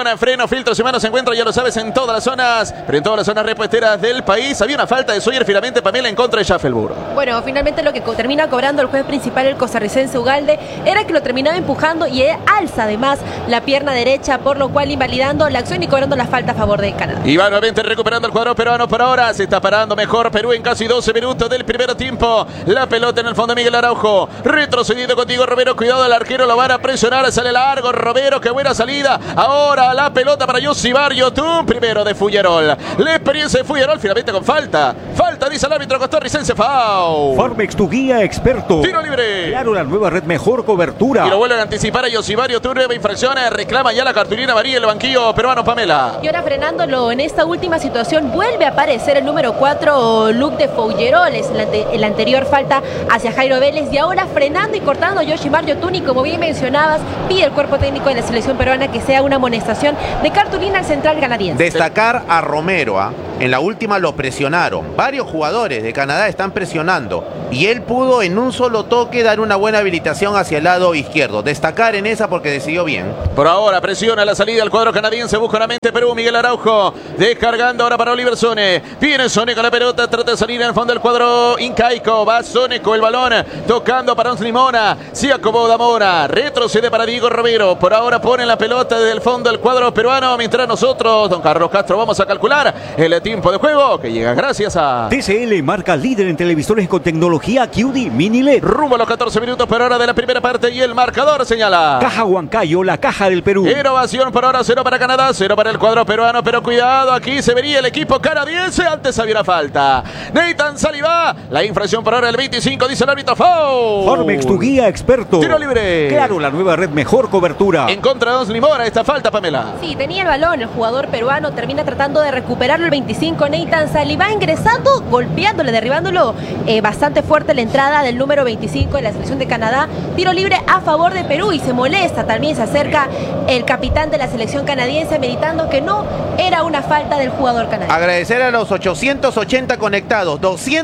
freno, filtros y manos se encuentra, ya lo sabes, en todas las zonas, pero en todas las zonas repuesteras del país. Había una falta de Sawyer finalmente, Pamela, en contra de Schaffelburg. Bueno, finalmente lo que termina cobrando el juez principal, el costarricense Ugalde, era que lo terminaba empujando y alza además la pierna derecha, por lo cual invalidando la acción y cobrando la falta a favor de Canadá. Y va nuevamente recuperando el cuadro peruano. Por ahora se está parando mejor Perú en casi 12 minutos del primer tiempo. La pelota en el fondo, Miguel Araujo retrocediendo contigo, Romero. Cuidado, el arquero lo van a presionar. Sale largo Romero, qué buena salida. Ahora la pelota para Yosibar Yotun, primero de Fullerol. La experiencia de Fullerol finalmente con falta. Falta, dice el árbitro costarricense. Foul. Farmex, tu guía experto. Tiro libre. Claro, la nueva red, mejor cobertura. Y lo vuelven a anticipar a Yosibar Yotun. Nueva infracción. Reclama ya la cartulina amarilla el banquillo peruano, Pamela. Y ahora frenándolo en esta última situación, vuelve a aparecer el número 4, Luke de Fullerol. Es la anterior falta hacia Jairo Vélez. Y ahora frenando y cortando Yoshimar Yotun. Y como bien mencionabas, pide el cuerpo técnico de la selección peruana que sea una amonestación de cartulina al central canadiense. Destacar a Romero, en la última lo presionaron. Varios jugadores de Canadá están presionando. Y él pudo en un solo toque dar una buena habilitación hacia el lado izquierdo. Destacar en esa porque decidió bien. Por ahora presiona la salida al cuadro canadiense. Busca una mente Perú. Miguel Araujo descargando ahora para Oliver Sone. Viene Sone con la pelota. Trata de salir en el fondo del cuadro incaico. Va Sone con el balón. Tocando para Ons Limona. Se acomoda Mora. Retrocede para Diego Romero. Por ahora pone la pelota desde el fondo del cuadro peruano. Mientras nosotros, don Carlos Castro, vamos a calcular el tiempo de juego que llega gracias a TCL, marca líder en televisores con tecnología QD Mini LED. Rumbo a los 14 minutos por hora de la primera parte y el marcador señala. Caja Huancayo, la caja del Perú. Innovación por ahora, 0 para Canadá, 0 para el cuadro peruano, pero cuidado, aquí se vería el equipo canadiense. Antes había una falta. Nathan Saliba, la infracción por ahora el 25, dice el árbitro. Foul. Farmex, tu guía experto. Tiro libre. Claro, la nueva red, mejor cobertura. En contra de Ons Limona, esta falta, Pamela. Sí, tenía el balón, el jugador peruano termina tratando de recuperarlo el 25, Nathan Saliba ingresando, golpeándole, derribándolo bastante fuerte la entrada del número 25 de la selección de Canadá. Tiro libre a favor de Perú y se molesta, también se acerca el capitán de la selección canadiense meditando que no era una falta del jugador canadiense. Agradecer a los 880 conectados,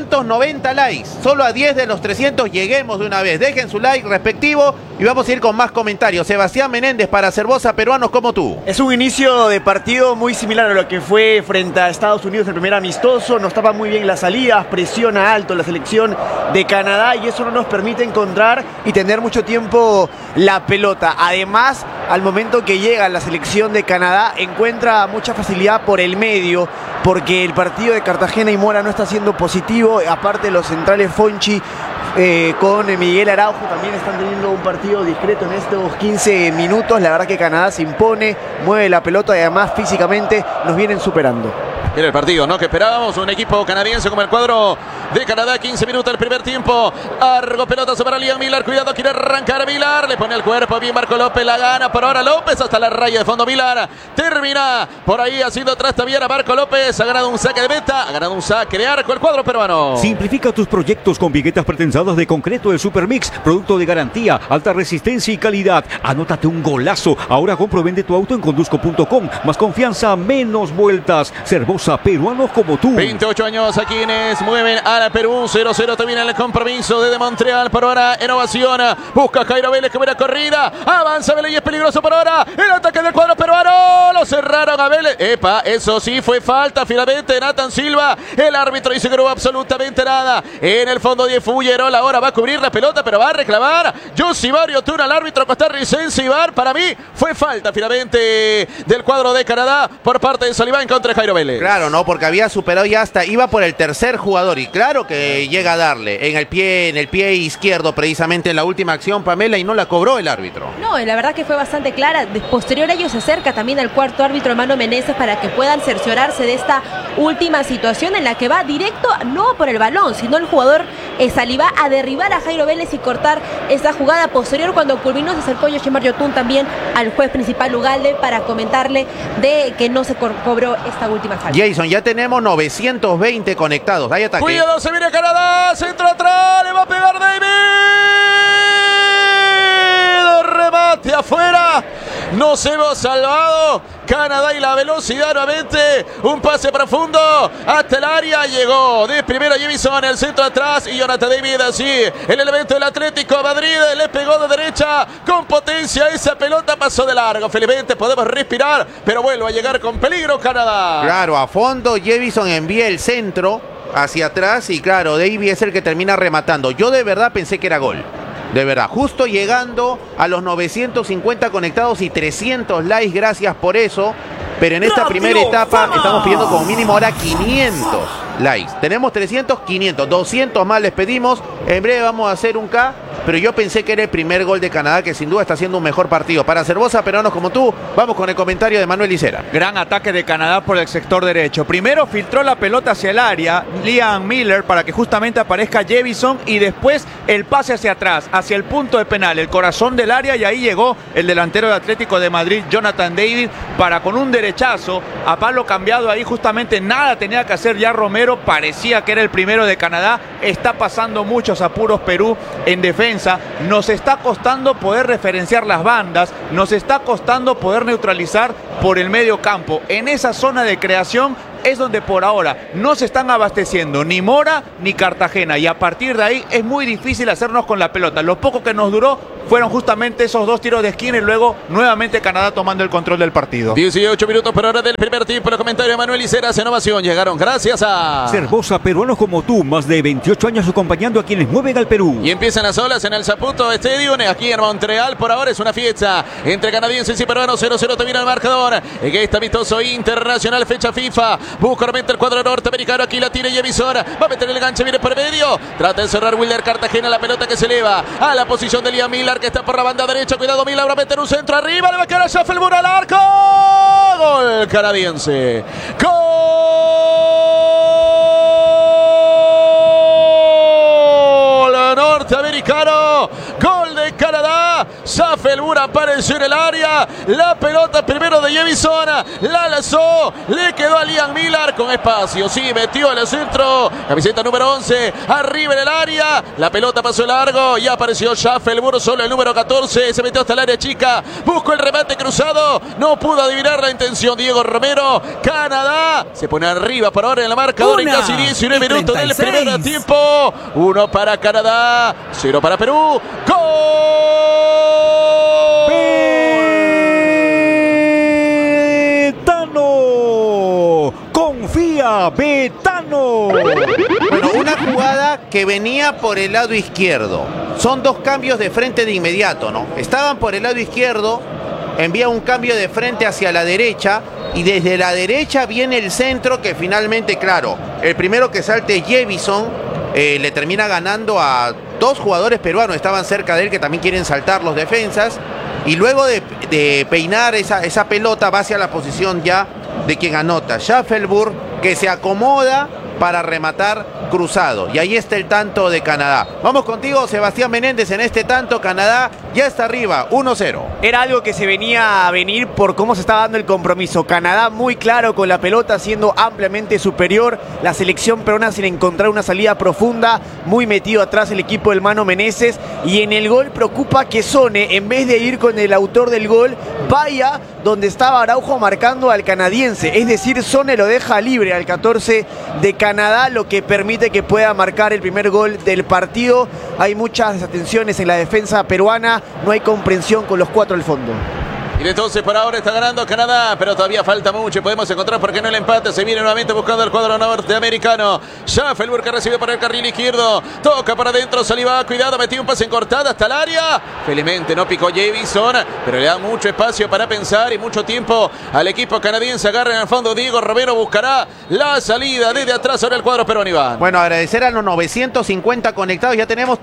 290 likes, solo a 10 de los 300 lleguemos de una vez. Dejen su like respectivo y vamos a ir con más comentarios. Sebastián Menéndez para Cervosa, peruanos como tú. Es un inicio de partido muy similar a lo que fue frente a Estados Unidos el primer amistoso. Nos tapa muy bien las salidas, presiona alto la selección de Canadá y eso no nos permite encontrar y tener mucho tiempo la pelota. Además, al momento que llega la selección de Canadá, encuentra mucha facilidad por el medio, porque el partido de Cartagena y Mora no está siendo positivo. Aparte, los centrales Fonchi con Miguel Araujo también están teniendo un partido discreto en estos 15 minutos. La verdad que Canadá se impone, mueve la pelota y además físicamente nos vienen superando. Era el partido, ¿no? Que esperábamos. Un equipo canadiense como el cuadro de Canadá. 15 minutos del primer tiempo. Argo pelotazo para Liam Millar. Cuidado, quiere arrancar Millar. Le pone el cuerpo bien Marco López. La gana por ahora López hasta la raya de fondo. Millar termina por ahí haciendo atrás también a Marco López. Ha ganado un saque de meta. Ha ganado un saque de arco el cuadro peruano. Simplifica tus proyectos con viguetas pretensadas de concreto del Supermix. Producto de garantía, alta resistencia y calidad. Anótate un golazo. Ahora compro vende tu auto en conduzco.com. Más confianza, menos vueltas. Cervosa, peruanos como tú. 28 años a quienes mueven a la Perú. 0-0 termina el compromiso desde Montreal. Por ahora en ovación. Busca Jairo Vélez, que buena corrida. Avanza Vélez y es peligroso por ahora. El ataque del cuadro peruano. Lo cerraron a Vélez. Epa, eso sí fue falta finalmente. Nathan Silva. El árbitro dice que no hubo absolutamente nada. En el fondo de Fullerol. Ahora va a cubrir la pelota, pero va a reclamar Yosibar Yotun al árbitro costarricense. Ibar, para mí fue falta finalmente del cuadro de Canadá por parte de Saliba en contra de Jairo Vélez. Claro, no, porque había superado ya hasta, iba por el tercer jugador y claro que llega a darle en el pie izquierdo precisamente en la última acción, Pamela, y no la cobró el árbitro. No, la verdad que fue bastante clara. Posterior a ello se acerca también al cuarto árbitro, hermano Meneses, para que puedan cerciorarse de esta última situación en la que va directo, no por el balón, sino el jugador Saliba a derribar a Jairo Vélez y cortar esta jugada. Posterior, cuando culminó, se acercó Yoshimar Yotun también al juez principal Ugalde para comentarle de que no se cobró esta última falta. Jason, ya tenemos 920 conectados. Hay ataque. Cuidado, se viene Canadá. Centro atrás. Le va a pegar David. remate afuera. Nos hemos salvado. Canadá y la velocidad nuevamente. Un pase profundo hasta el área. Llegó de primera Jemison, el centro atrás. Y Jonathan David, así, el elemento del Atlético de Madrid, le pegó de derecha con potencia. Esa pelota pasó de largo. Felizmente podemos respirar, pero vuelve a llegar con peligro Canadá. Claro, a fondo Jemison envía el centro hacia atrás y claro, David es el que termina rematando. Yo de verdad pensé que era gol. De verdad, justo llegando a los 950 conectados y 300 likes, gracias por eso. Pero en esta primera etapa estamos pidiendo como mínimo ahora 500 likes. Tenemos 300, 500, 200 más les pedimos. En breve vamos a hacer un K. Pero yo pensé que era el primer gol de Canadá, que sin duda está haciendo un mejor partido. Para Cervosa, peruanos como tú, vamos con el comentario de Manuel Isera. Gran ataque de Canadá por el sector derecho. Primero filtró la pelota hacia el área, Liam Miller, para que justamente aparezca Jemison. Y después el pase hacia atrás, hacia el punto de penal, el corazón del área. Y ahí llegó el delantero de Atlético de Madrid, Jonathan David, para con un derechazo a palo cambiado. Ahí justamente nada tenía que hacer ya Romero. Parecía que era el primero de Canadá. Está pasando muchos apuros Perú en defensa. Nos está costando poder referenciar las bandas, nos está costando poder neutralizar por el medio campo. En esa zona de creación es donde por ahora no se están abasteciendo ni Mora ni Cartagena, y a partir de ahí es muy difícil hacernos con la pelota. Lo poco que nos duró fueron justamente esos dos tiros de esquina y luego nuevamente Canadá tomando el control del partido. 18 minutos por hora del primer tiempo. Los comentarios de Manuel Iseras, Innovación, llegaron gracias a Cervosa, peruanos como tú, más de 28 años acompañando a quienes mueven al Perú. Y empiezan las olas en el Saputo Stadium, aquí en Montreal. Por ahora es una fiesta entre canadienses y peruanos. 0-0 termina el marcador en este amistoso internacional, fecha FIFA. Busca realmente el cuadro norteamericano, aquí la tiene Jemison, va a meter el ganche, viene por medio, trata de cerrar Wilder Cartagena, la pelota que se eleva a la posición de Liam Miller, que está por la banda derecha. Cuidado, Miller va a meter un centro arriba, le va a quedar a Schaffelburg al arco. Gol canadiense. Gol norteamericano. Gol de Canadá. Schaffelburg apareció en el área. La pelota primero de Jemison, la lanzó, le quedó a Liam Miller con espacio. Sí, metió al centro. Camiseta número 11, arriba en el área. La pelota pasó largo y apareció Schaffelburg, solo el número 14. Se metió hasta el área chica. Buscó el remate cruzado. No pudo adivinar la intención Diego Romero. Canadá se pone arriba por ahora en la marcadora en casi 19 minutos del primer tiempo. 1 para Canadá, 0 para Perú. Betano, confía Betano. Bueno, una jugada que venía por el lado izquierdo. Son dos cambios de frente de inmediato, ¿no? Estaban por el lado izquierdo, envía un cambio de frente hacia la derecha y desde la derecha viene el centro que finalmente, claro, el primero que salte Jemison le termina ganando a dos jugadores peruanos, estaban cerca de él que también quieren saltar los defensas, y luego de peinar esa pelota va hacia la posición ya de quien anota, Schaffelburg, que se acomoda para rematar cruzado. Y ahí está el tanto de Canadá. Vamos contigo, Sebastián Menéndez, en este tanto. Canadá ya está arriba, 1-0. Era algo que se venía a venir por cómo se estaba dando el compromiso. Canadá muy claro con la pelota, siendo ampliamente superior. La selección peruana sin encontrar una salida profunda, muy metido atrás el equipo del Mano Meneses. Y en el gol preocupa que Sone, en vez de ir con el autor del gol, vaya donde estaba Araujo marcando al canadiense. Es decir, Sone lo deja libre al 14 de Canadá, lo que permite que pueda marcar el primer gol del partido. Hay muchas desatenciones en la defensa peruana, no hay comprensión con los cuatro al fondo. Y entonces por ahora está ganando Canadá, pero todavía falta mucho. Podemos encontrar por qué no el empate. Se viene nuevamente buscando el cuadro norteamericano. Schaffelburg que recibe por el carril izquierdo. Toca para adentro, Saliba. Cuidado, metió un pase en cortada hasta el área. Felizmente no picó Jemison, pero le da mucho espacio para pensar y mucho tiempo al equipo canadiense. Agarra en el fondo Diego Romero. Buscará la salida desde atrás sobre el cuadro peruano, Iván. Bueno, agradecer a los 950 conectados. Ya tenemos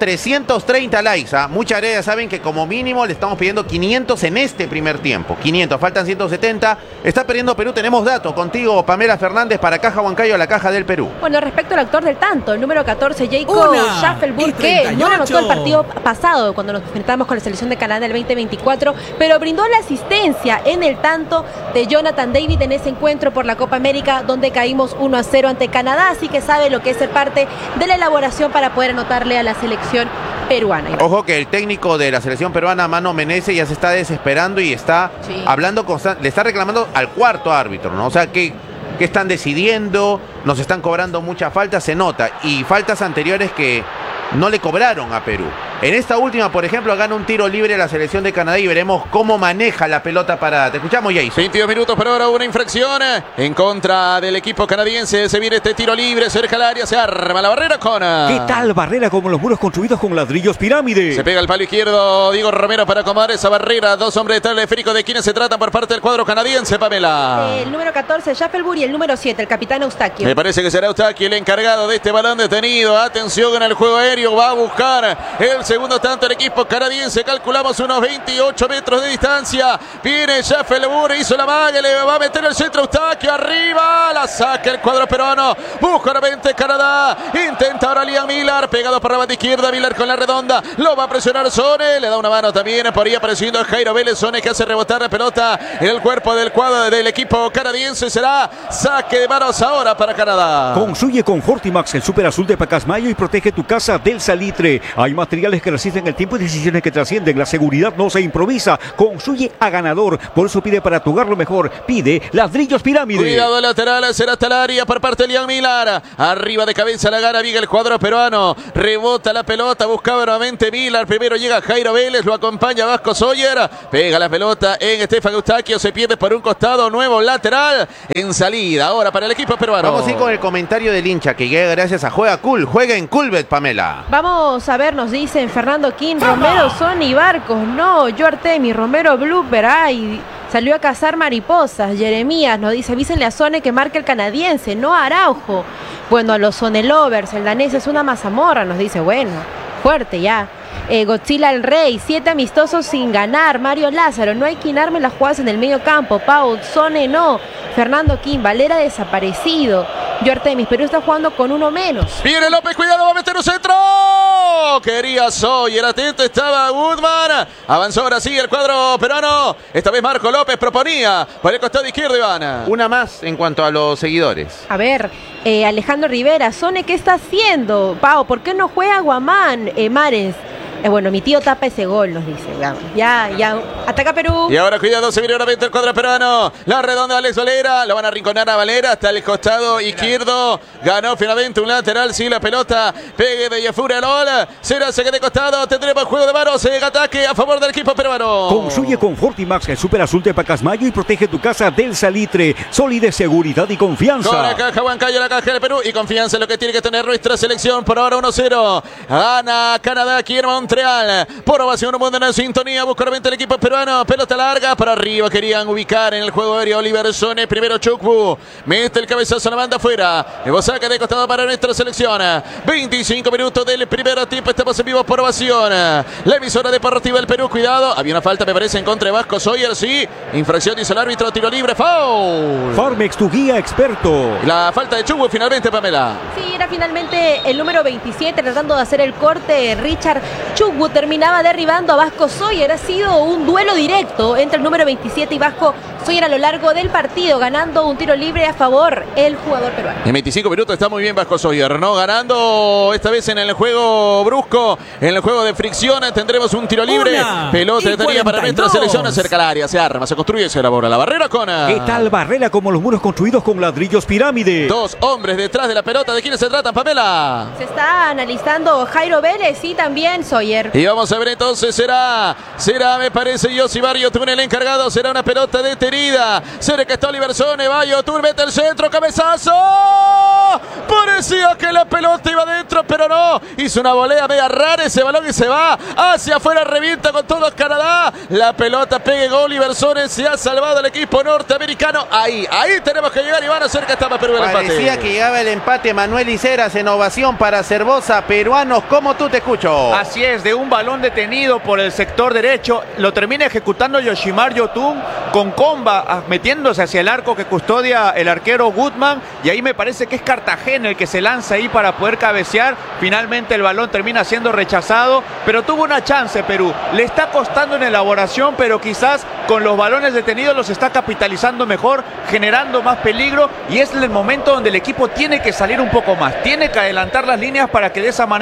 330 likes. Muchas gracias. Saben que como mínimo le estamos pidiendo 500 en este primer tiempo. 500, faltan 170. Está perdiendo Perú, tenemos datos. Contigo, Pamela Fernández, para Caja Huancayo, la Caja del Perú. Bueno, respecto al actor del tanto, el número 14, Jacob Schaffelburg, que no anotó el partido pasado cuando nos enfrentamos con la selección de Canadá en el 2024, pero brindó la asistencia en el tanto de Jonathan David en ese encuentro por la Copa América, donde caímos 1-0 ante Canadá, así que sabe lo que es ser parte de la elaboración para poder anotarle a la selección peruana. Ojo que el técnico de la selección peruana, Mano Menezes, ya se está desesperando y está hablando le está reclamando al cuarto árbitro, ¿no? O sea, ¿qué están decidiendo? Nos están cobrando muchas faltas, se nota. Y faltas anteriores que no le cobraron a Perú. En esta última, por ejemplo, gana un tiro libre la selección de Canadá y veremos cómo maneja la pelota parada. Te escuchamos, Jason. 22 minutos por hora, una infracción en contra del equipo canadiense. Se viene este tiro libre cerca del área, se arma la barrera con... ¿Qué tal barrera como los muros construidos con ladrillos pirámide? Se pega el palo izquierdo, Diego Romero para acomodar esa barrera. Dos hombres detrás del esférico. ¿De quiénes se tratan por parte del cuadro canadiense, Pamela? El número 14, Schaffelburg, y el número 7, el capitán Eustaquio. Me parece que será Eustaquio el encargado de este balón detenido. Atención en el juego aéreo, va a buscar el segundo tanto el equipo canadiense. Calculamos unos 28 metros de distancia. Viene Schaffelburg, hizo la magia, le va a meter el centro Eustaquio, arriba, la saca el cuadro peruano. Busca nuevamente Canadá, intenta ahora Liam Millar, pegado por la banda izquierda, Millar con la redonda, lo va a presionar Sone, le da una mano también, por ahí apareciendo a Jairo Vélez. Sone que hace rebotar la pelota en el cuerpo del cuadro del equipo canadiense. Será saque de manos ahora para Canadá. Construye con Fortimax, el super azul de Pacasmayo, y protege tu casa del salitre. Hay materiales que resisten el tiempo y decisiones que trascienden. La seguridad no se improvisa. Construye a ganador. Por eso pide para tu hogar lo mejor. Pide ladrillos pirámide. Cuidado lateral, será hasta el área por parte de Liam Millar. Arriba de cabeza la gana, viga el cuadro peruano. Rebota la pelota, buscaba nuevamente Millar. Primero llega Jairo Vélez, lo acompaña Vasco Sawyer. Pega la pelota en Estefan Eustaquio. Se pierde por un costado, nuevo lateral en salida. Ahora para el equipo peruano. Vamos a ir con el comentario del hincha que llega gracias a Juega Cool. Juega en Coolbet, Pamela. Vamos a ver, nos dicen Fernando King, Romero, Son y Barcos. No, yo Artemis, Romero, Blooper. Ay, salió a cazar mariposas. Jeremías nos dice, avísenle a Sone que marque el canadiense, no a Araujo. Bueno, a los Sonelovers, el danés es una mazamorra, nos dice, bueno, fuerte ya. Godzilla el Rey, 7 amistosos sin ganar. Mario Lázaro, no hay quien arme las jugadas en el medio campo. Pau, Sone no. Fernando Kim, Valera desaparecido. Yo Artemis, Perú está jugando con uno menos. Viene López, cuidado, va a meter un centro. Quería Sawyer, atento estaba Woodman. Avanzó ahora sí el cuadro peruano. Esta vez Marco López proponía por el costado izquierdo, Ivana. Una más en cuanto a los seguidores. A ver, Alejandro Rivera, Sone, ¿qué está haciendo? Pau, ¿por qué no juega Guamán? Mares. Bueno, mi tío tapa ese gol, nos dice. Ya, ataca Perú. Y ahora cuidado, se viene nuevamente el cuadro peruano. La redonda de Alex Valera, lo van a arrinconar a Valera hasta el costado izquierdo. Ganó finalmente un lateral, sí, la pelota. Pegue de Yafura Lol. Será saque de costado, tendremos juego de manos en ataque a favor del equipo peruano. Construye con Fortimax, el super azul de Pacasmayo, y protege tu casa del salitre. Solidez, seguridad y confianza. Con la caja Huancayo, la caja del Perú, y confianza en lo que tiene que tener nuestra selección. Por ahora 1-0. Gana Canadá aquí en Montreal. Por ovación, mundo en sintonía. Busca nuevamente el equipo peruano. Pelota larga para arriba. Querían ubicar en el juego aéreo Oliver Sone. Primero Chukwu. Mete el cabezazo a la banda afuera. Luego saca de costado para nuestra selección. 25 minutos del primer tiempo. Estamos en vivo por ovación. La emisora deportiva del Perú. Cuidado. Había una falta, me parece, en contra de Vasco Sawyer. Sí. Infracción, dice el árbitro. Tiro libre. Foul. Farmex, tu guía experto. La falta de Chukwu finalmente, Pamela. Sí, era finalmente el número 27 tratando de hacer el corte. Richard Chukwu terminaba derribando a Vasco Sawyer. Ha sido un duelo directo entre el número 27 y Vasco Sawyer a lo largo del partido, ganando un tiro libre a favor el jugador peruano. En 25 minutos está muy bien Vasco Sawyer, ¿no? Ganando esta vez en el juego brusco, en el juego de fricción. Tendremos un tiro libre. Pelota detenida para nuestra selección. Acerca al área, se arma, se construye, se elabora la barrera con... ¿Qué tal barrera como los muros construidos con ladrillos pirámide? Dos hombres detrás de la pelota. ¿De quiénes se tratan, Pamela? Se está analizando Jairo Vélez y también Sawyer. Y vamos a ver entonces, será, me parece, Yossi Barrio Túnel el encargado. Será una pelota detenida. Cerca está Oliver Sone, va Yotun, mete el centro, cabezazo. Parecía que la pelota iba adentro, pero no. Hizo una volea media rara ese balón y se va hacia afuera, revienta con todo Canadá. La pelota pega en Oliver Sone, se ha salvado el equipo norteamericano. Ahí tenemos que llegar, Iván, cerca estaba Perú el empate. Parecía que llegaba el empate. Manuel Iceras en ovación para Cervosa. Peruanos, ¿cómo tú te escucho? Así es, de un balón detenido por el sector derecho, lo termina ejecutando Yoshimar Yotun con comba, metiéndose hacia el arco que custodia el arquero Goodman, y ahí me parece que es Cartagena el que se lanza ahí para poder cabecear. Finalmente el balón termina siendo rechazado, pero tuvo una chance Perú. Le está costando en elaboración, pero quizás con los balones detenidos los está capitalizando mejor, generando más peligro, y es el momento donde el equipo tiene que salir un poco más, tiene que adelantar las líneas para que de esa manera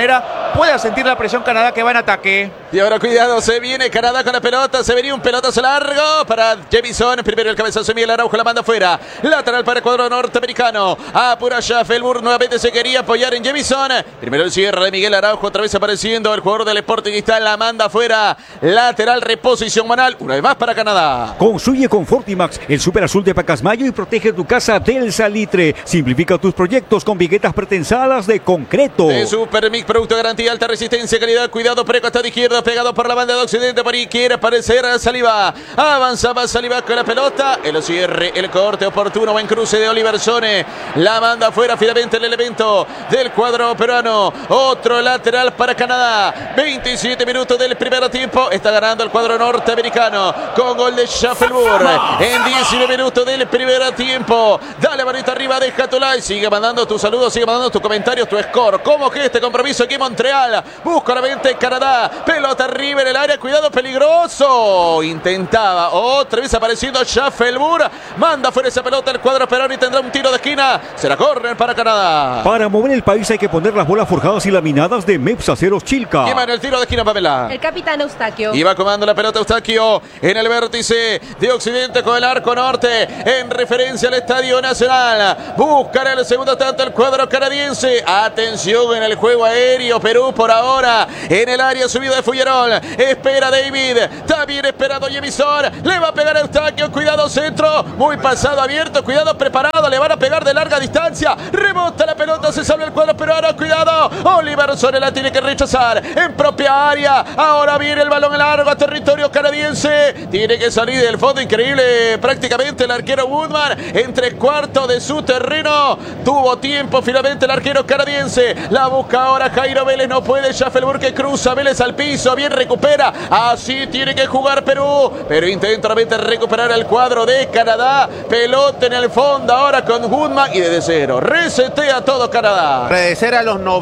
pueda sentir la presión Canadá que va en ataque. Y ahora cuidado, se viene Canadá con la pelota, se venía un pelotazo largo para Jamison, primero el cabezazo Miguel Araujo, la manda afuera, lateral para el cuadro norteamericano, apura Schaffelburg, nuevamente se quería apoyar en Jamison, primero el cierre de Miguel Araujo, otra vez apareciendo el jugador del Sporting Cristal, la manda afuera, lateral, reposición manual, una vez más para Canadá. Construye con Fortimax, el super azul de Pacasmayo y protege tu casa del salitre. Simplifica tus proyectos con viguetas pretensadas de concreto. De Supermix, producto de garantía, alta resistencia, calidad, cuidado, precostado izquierdo, pegado por la banda de occidente, por ahí quiere aparecer Saliba, avanzaba Saliba con la pelota, el cierre, el corte oportuno, buen cruce de Oliver Sone, la manda afuera finalmente el elemento del cuadro peruano, otro lateral para Canadá, 27 minutos del primer tiempo, está ganando el cuadro norteamericano, con gol de Schaffelburg, en 19 minutos del primer tiempo, dale manito arriba, deja tu like, sigue mandando tus saludos, sigue mandando tus comentarios, tu score, ¿cómo que este compromiso aquí en Montreal? Busca la mente Canadá, pelota arriba en el área, cuidado, peligroso, intentaba, otra vez apareciendo Schaffelburg, manda fuera esa pelota el cuadro peruano y tendrá un tiro de esquina, será córner para Canadá. Para mover el país hay que poner las bolas forjadas y laminadas de MEPS Aceros Chilca. ¿Quién va en el tiro de esquina, Pamela? El capitán Eustaquio. Y va comando la pelota Eustaquio en el vértice de occidente con el arco norte en referencia al Estadio Nacional. Buscará el segundo tanto el cuadro canadiense. Atención en el juego aéreo. Perú por ahora en el área subida de Fullerol. Espera David. También esperado Jamison. Le va a pegar a Eustaquio. Cuidado centro. Muy pasado abierto. Cuidado preparado. Le van a pegar de larga distancia. Rebota la pelota. Se salva el cuadro peruano. Cuidado. Oliver Sone la tiene que rechazar en propia área. Ahora viene el balón largo a territorio canadiense. Tiene que salir del fondo. Increíble prácticamente el arquero Woodman en 3/4 de su terreno. Tuvo tiempo finalmente el arquero canadiense. La busca ahora Jairo Vélez. No puede. Schaffelburg que cruza. Vélez al piso. Bien recupera. Así tiene que jugar Perú. Pero intenta realmente recuperar el cuadro de Canadá. Pelota en el fondo ahora con Woodman. Y desde cero. Resetea todo Canadá. Redecer a los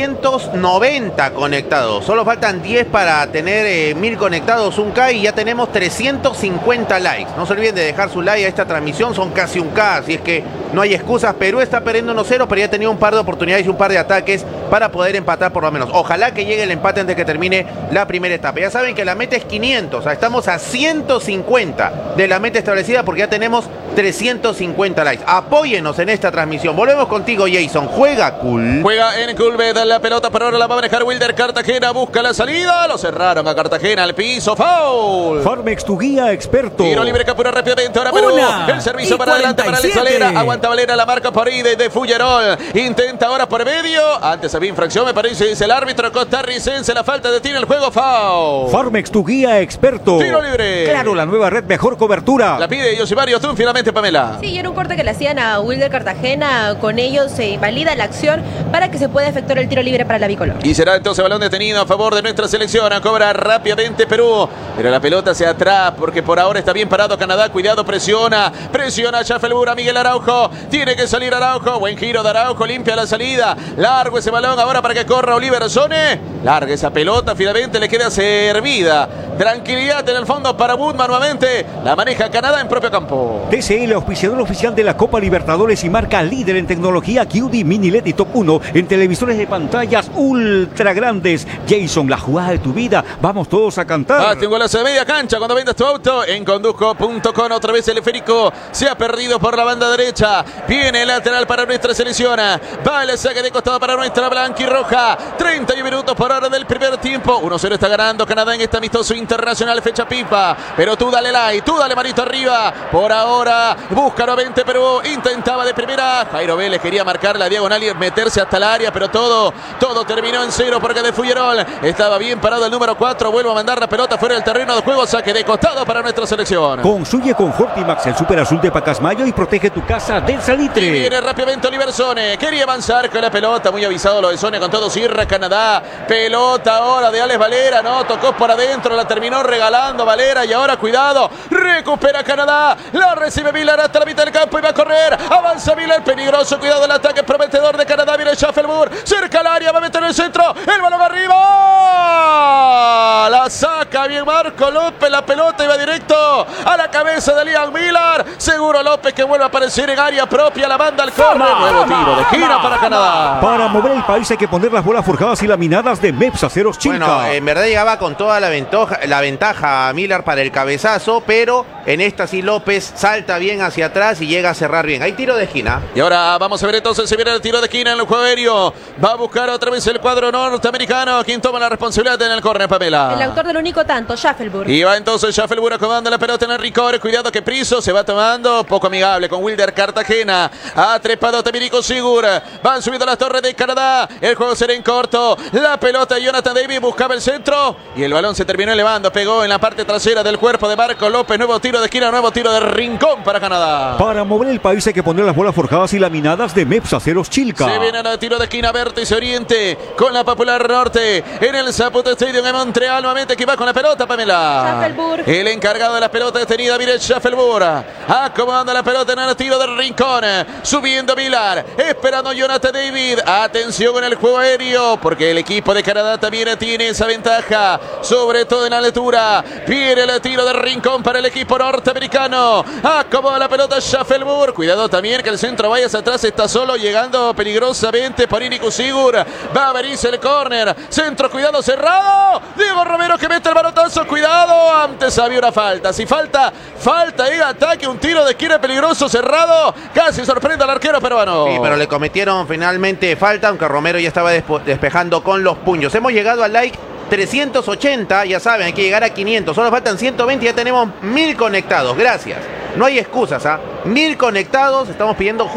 990 conectados. Solo faltan 10 para tener 1000 conectados, un K, y ya tenemos 350 likes. No se olviden de dejar su like a esta transmisión, son casi un K, así es que no hay excusas. Perú está perdiendo 1-0, pero ya ha tenido un par de oportunidades y un par de ataques para poder empatar por lo menos. Ojalá que llegue el empate antes de que termine la primera etapa. Ya saben que la meta es 500, o sea, estamos a 150 de la meta establecida porque ya tenemos 350 likes. Apóyenos en esta transmisión. Volvemos contigo, Jason. Juega cool. Juega en Culbet, la pelota, pero ahora la va a manejar Wilder Cartagena. Busca la salida. Lo cerraron a Cartagena al piso. Foul. Farmex, tu guía experto. Tiro libre que apura rápidamente. Ahora Perú. El servicio para adelante para Alex Valera. Aguanta Valera, la marca por ahí de Fullerol. Intenta ahora por medio. Antes había infracción, me parece. Dice el árbitro costarricense. La falta de tiro en el juego. Foul. Farmex, tu guía experto. Tiro libre. Claro, la nueva red, mejor cobertura. La pide Yosimario Tun finalmente, Pamela. Sí, y era un corte que le hacían a Wilder Cartagena. Con ellos se invalida la acción para que se pueda efectuar el tiro libre para la bicolor. Y será entonces balón detenido a favor de nuestra selección. A cobra rápidamente Perú. Pero la pelota hacia atrás porque por ahora está bien parado Canadá. Cuidado, presiona. Presiona a Schaffelburg, a Miguel Araujo. Tiene que salir Araujo. Buen giro de Araujo. Limpia la salida. Largo ese balón ahora para que corra Oliver Sone. Larga esa pelota. Finalmente le queda servida. Tranquilidad en el fondo para Woodman nuevamente. La maneja Canadá en propio campo. TCL, auspiciador oficial de la Copa Libertadores y marca líder en tecnología QD Mini LED y Top 1 en televisores de pantallas ultra grandes. Jason, la jugada de tu vida. Vamos todos a cantar. Tengo la de media cancha cuando vendas tu auto en Conduzco.com. Otra vez el esférico se ha perdido por la banda derecha. Viene el lateral para nuestra selección. Va el saque de costado para nuestra blanquirroja. 31 minutos por hora del primer tiempo. 1-0 está ganando Canadá en este amistoso internacional, fecha pipa. Pero tú dale like, tú dale manito arriba. Por ahora busca nuevamente Perú. Intentaba de primera. Jairo Vélez quería marcar la diagonal y meterse hasta el área, pero todo terminó en cero porque de Fullerol estaba bien parado el número 4. Vuelve a mandar la pelota fuera del terreno de juego. Saque de costado para nuestra selección. Construye con Fortimax, el super azul de Pacasmayo y protege tu casa del salitre. Y viene rápidamente Oliver Sone. Quería avanzar con la pelota. Muy avisado lo de Sone con todo. Cierra Canadá. Pelota ahora de Alex Valera. No, tocó por adentro. La terminó regalando Valera. Y ahora cuidado. Recupera Canadá. La recibe Miller hasta la mitad del campo y va a correr. Avanza Miller. Peligroso. Cuidado el ataque prometedor de Canadá. Viene Schaffelburg. Cerca al área. Va a meter en el centro. El balón arriba. La saca bien Marco López. La pelota iba directo a la cabeza de Liam Miller. Seguro López que vuelve a aparecer en área. área propia, la banda al córner. Nuevo tiro de esquina para Canadá. Para mover el país hay que poner las bolas forjadas y laminadas de MEPS Aceros Chilca. Bueno, en verdad llegaba con toda la ventaja a Miller para el cabezazo, pero en esta sí López salta bien hacia atrás y llega a cerrar bien. Hay tiro de esquina. Y ahora vamos a ver entonces si viene el tiro de esquina en el juego aéreo. Va a buscar otra vez el cuadro norteamericano. ¿Quién toma la responsabilidad en el córner, Pamela? El autor del único tanto, Schaffelburg. Y va entonces Schaffelburg acomodando la pelota en el Rincón. Cuidado que Priso se va tomando, poco amigable con Wilder Cartagena. Ha trepado Tamirico Sigur. Van subiendo las torres de Canadá. El juego será en corto. La pelota de Jonathan David buscaba el centro. Y el balón se terminó elevando. Pegó en la parte trasera del cuerpo de Marco López. Nuevo tiro de esquina, nuevo tiro de Rincón para Canadá. Para mover el país hay que poner las bolas forjadas y laminadas de MEPS Aceros Chilca. Se viene el tiro de esquina, vértice oriente con la Popular Norte en el Zapute Stadium en Montreal. Nuevamente que va con la pelota, Pamela. Schaffelburg. El encargado de la pelota detenida, mire Schaffelburg. Acomodando la pelota en el tiro de Rincón. Subiendo Vilar. Esperando Jonathan David. Atención en el juego aéreo porque el equipo de Canadá también tiene esa ventaja. Sobre todo en la altura. Viene el tiro de Rincón para el equipo norteamericano. Acomoda la pelota Schaffelburg. Cuidado también que el centro vaya hacia atrás. Está solo llegando peligrosamente por Inico Sigur. Va a venirse el córner. Centro, cuidado, cerrado. Diego Romero que mete el balotazo. Cuidado. Antes había una falta. Si falta en ataque. Un tiro de esquina peligroso, cerrado. Casi sorprende al arquero peruano. Sí, pero le cometieron finalmente falta, aunque Romero ya estaba despejando con los puños. Hemos llegado al like 380, ya saben, hay que llegar a 500. Solo faltan 120, ya tenemos 1000 conectados. Gracias. No hay excusas, ¿ah? 1000 conectados, estamos pidiendo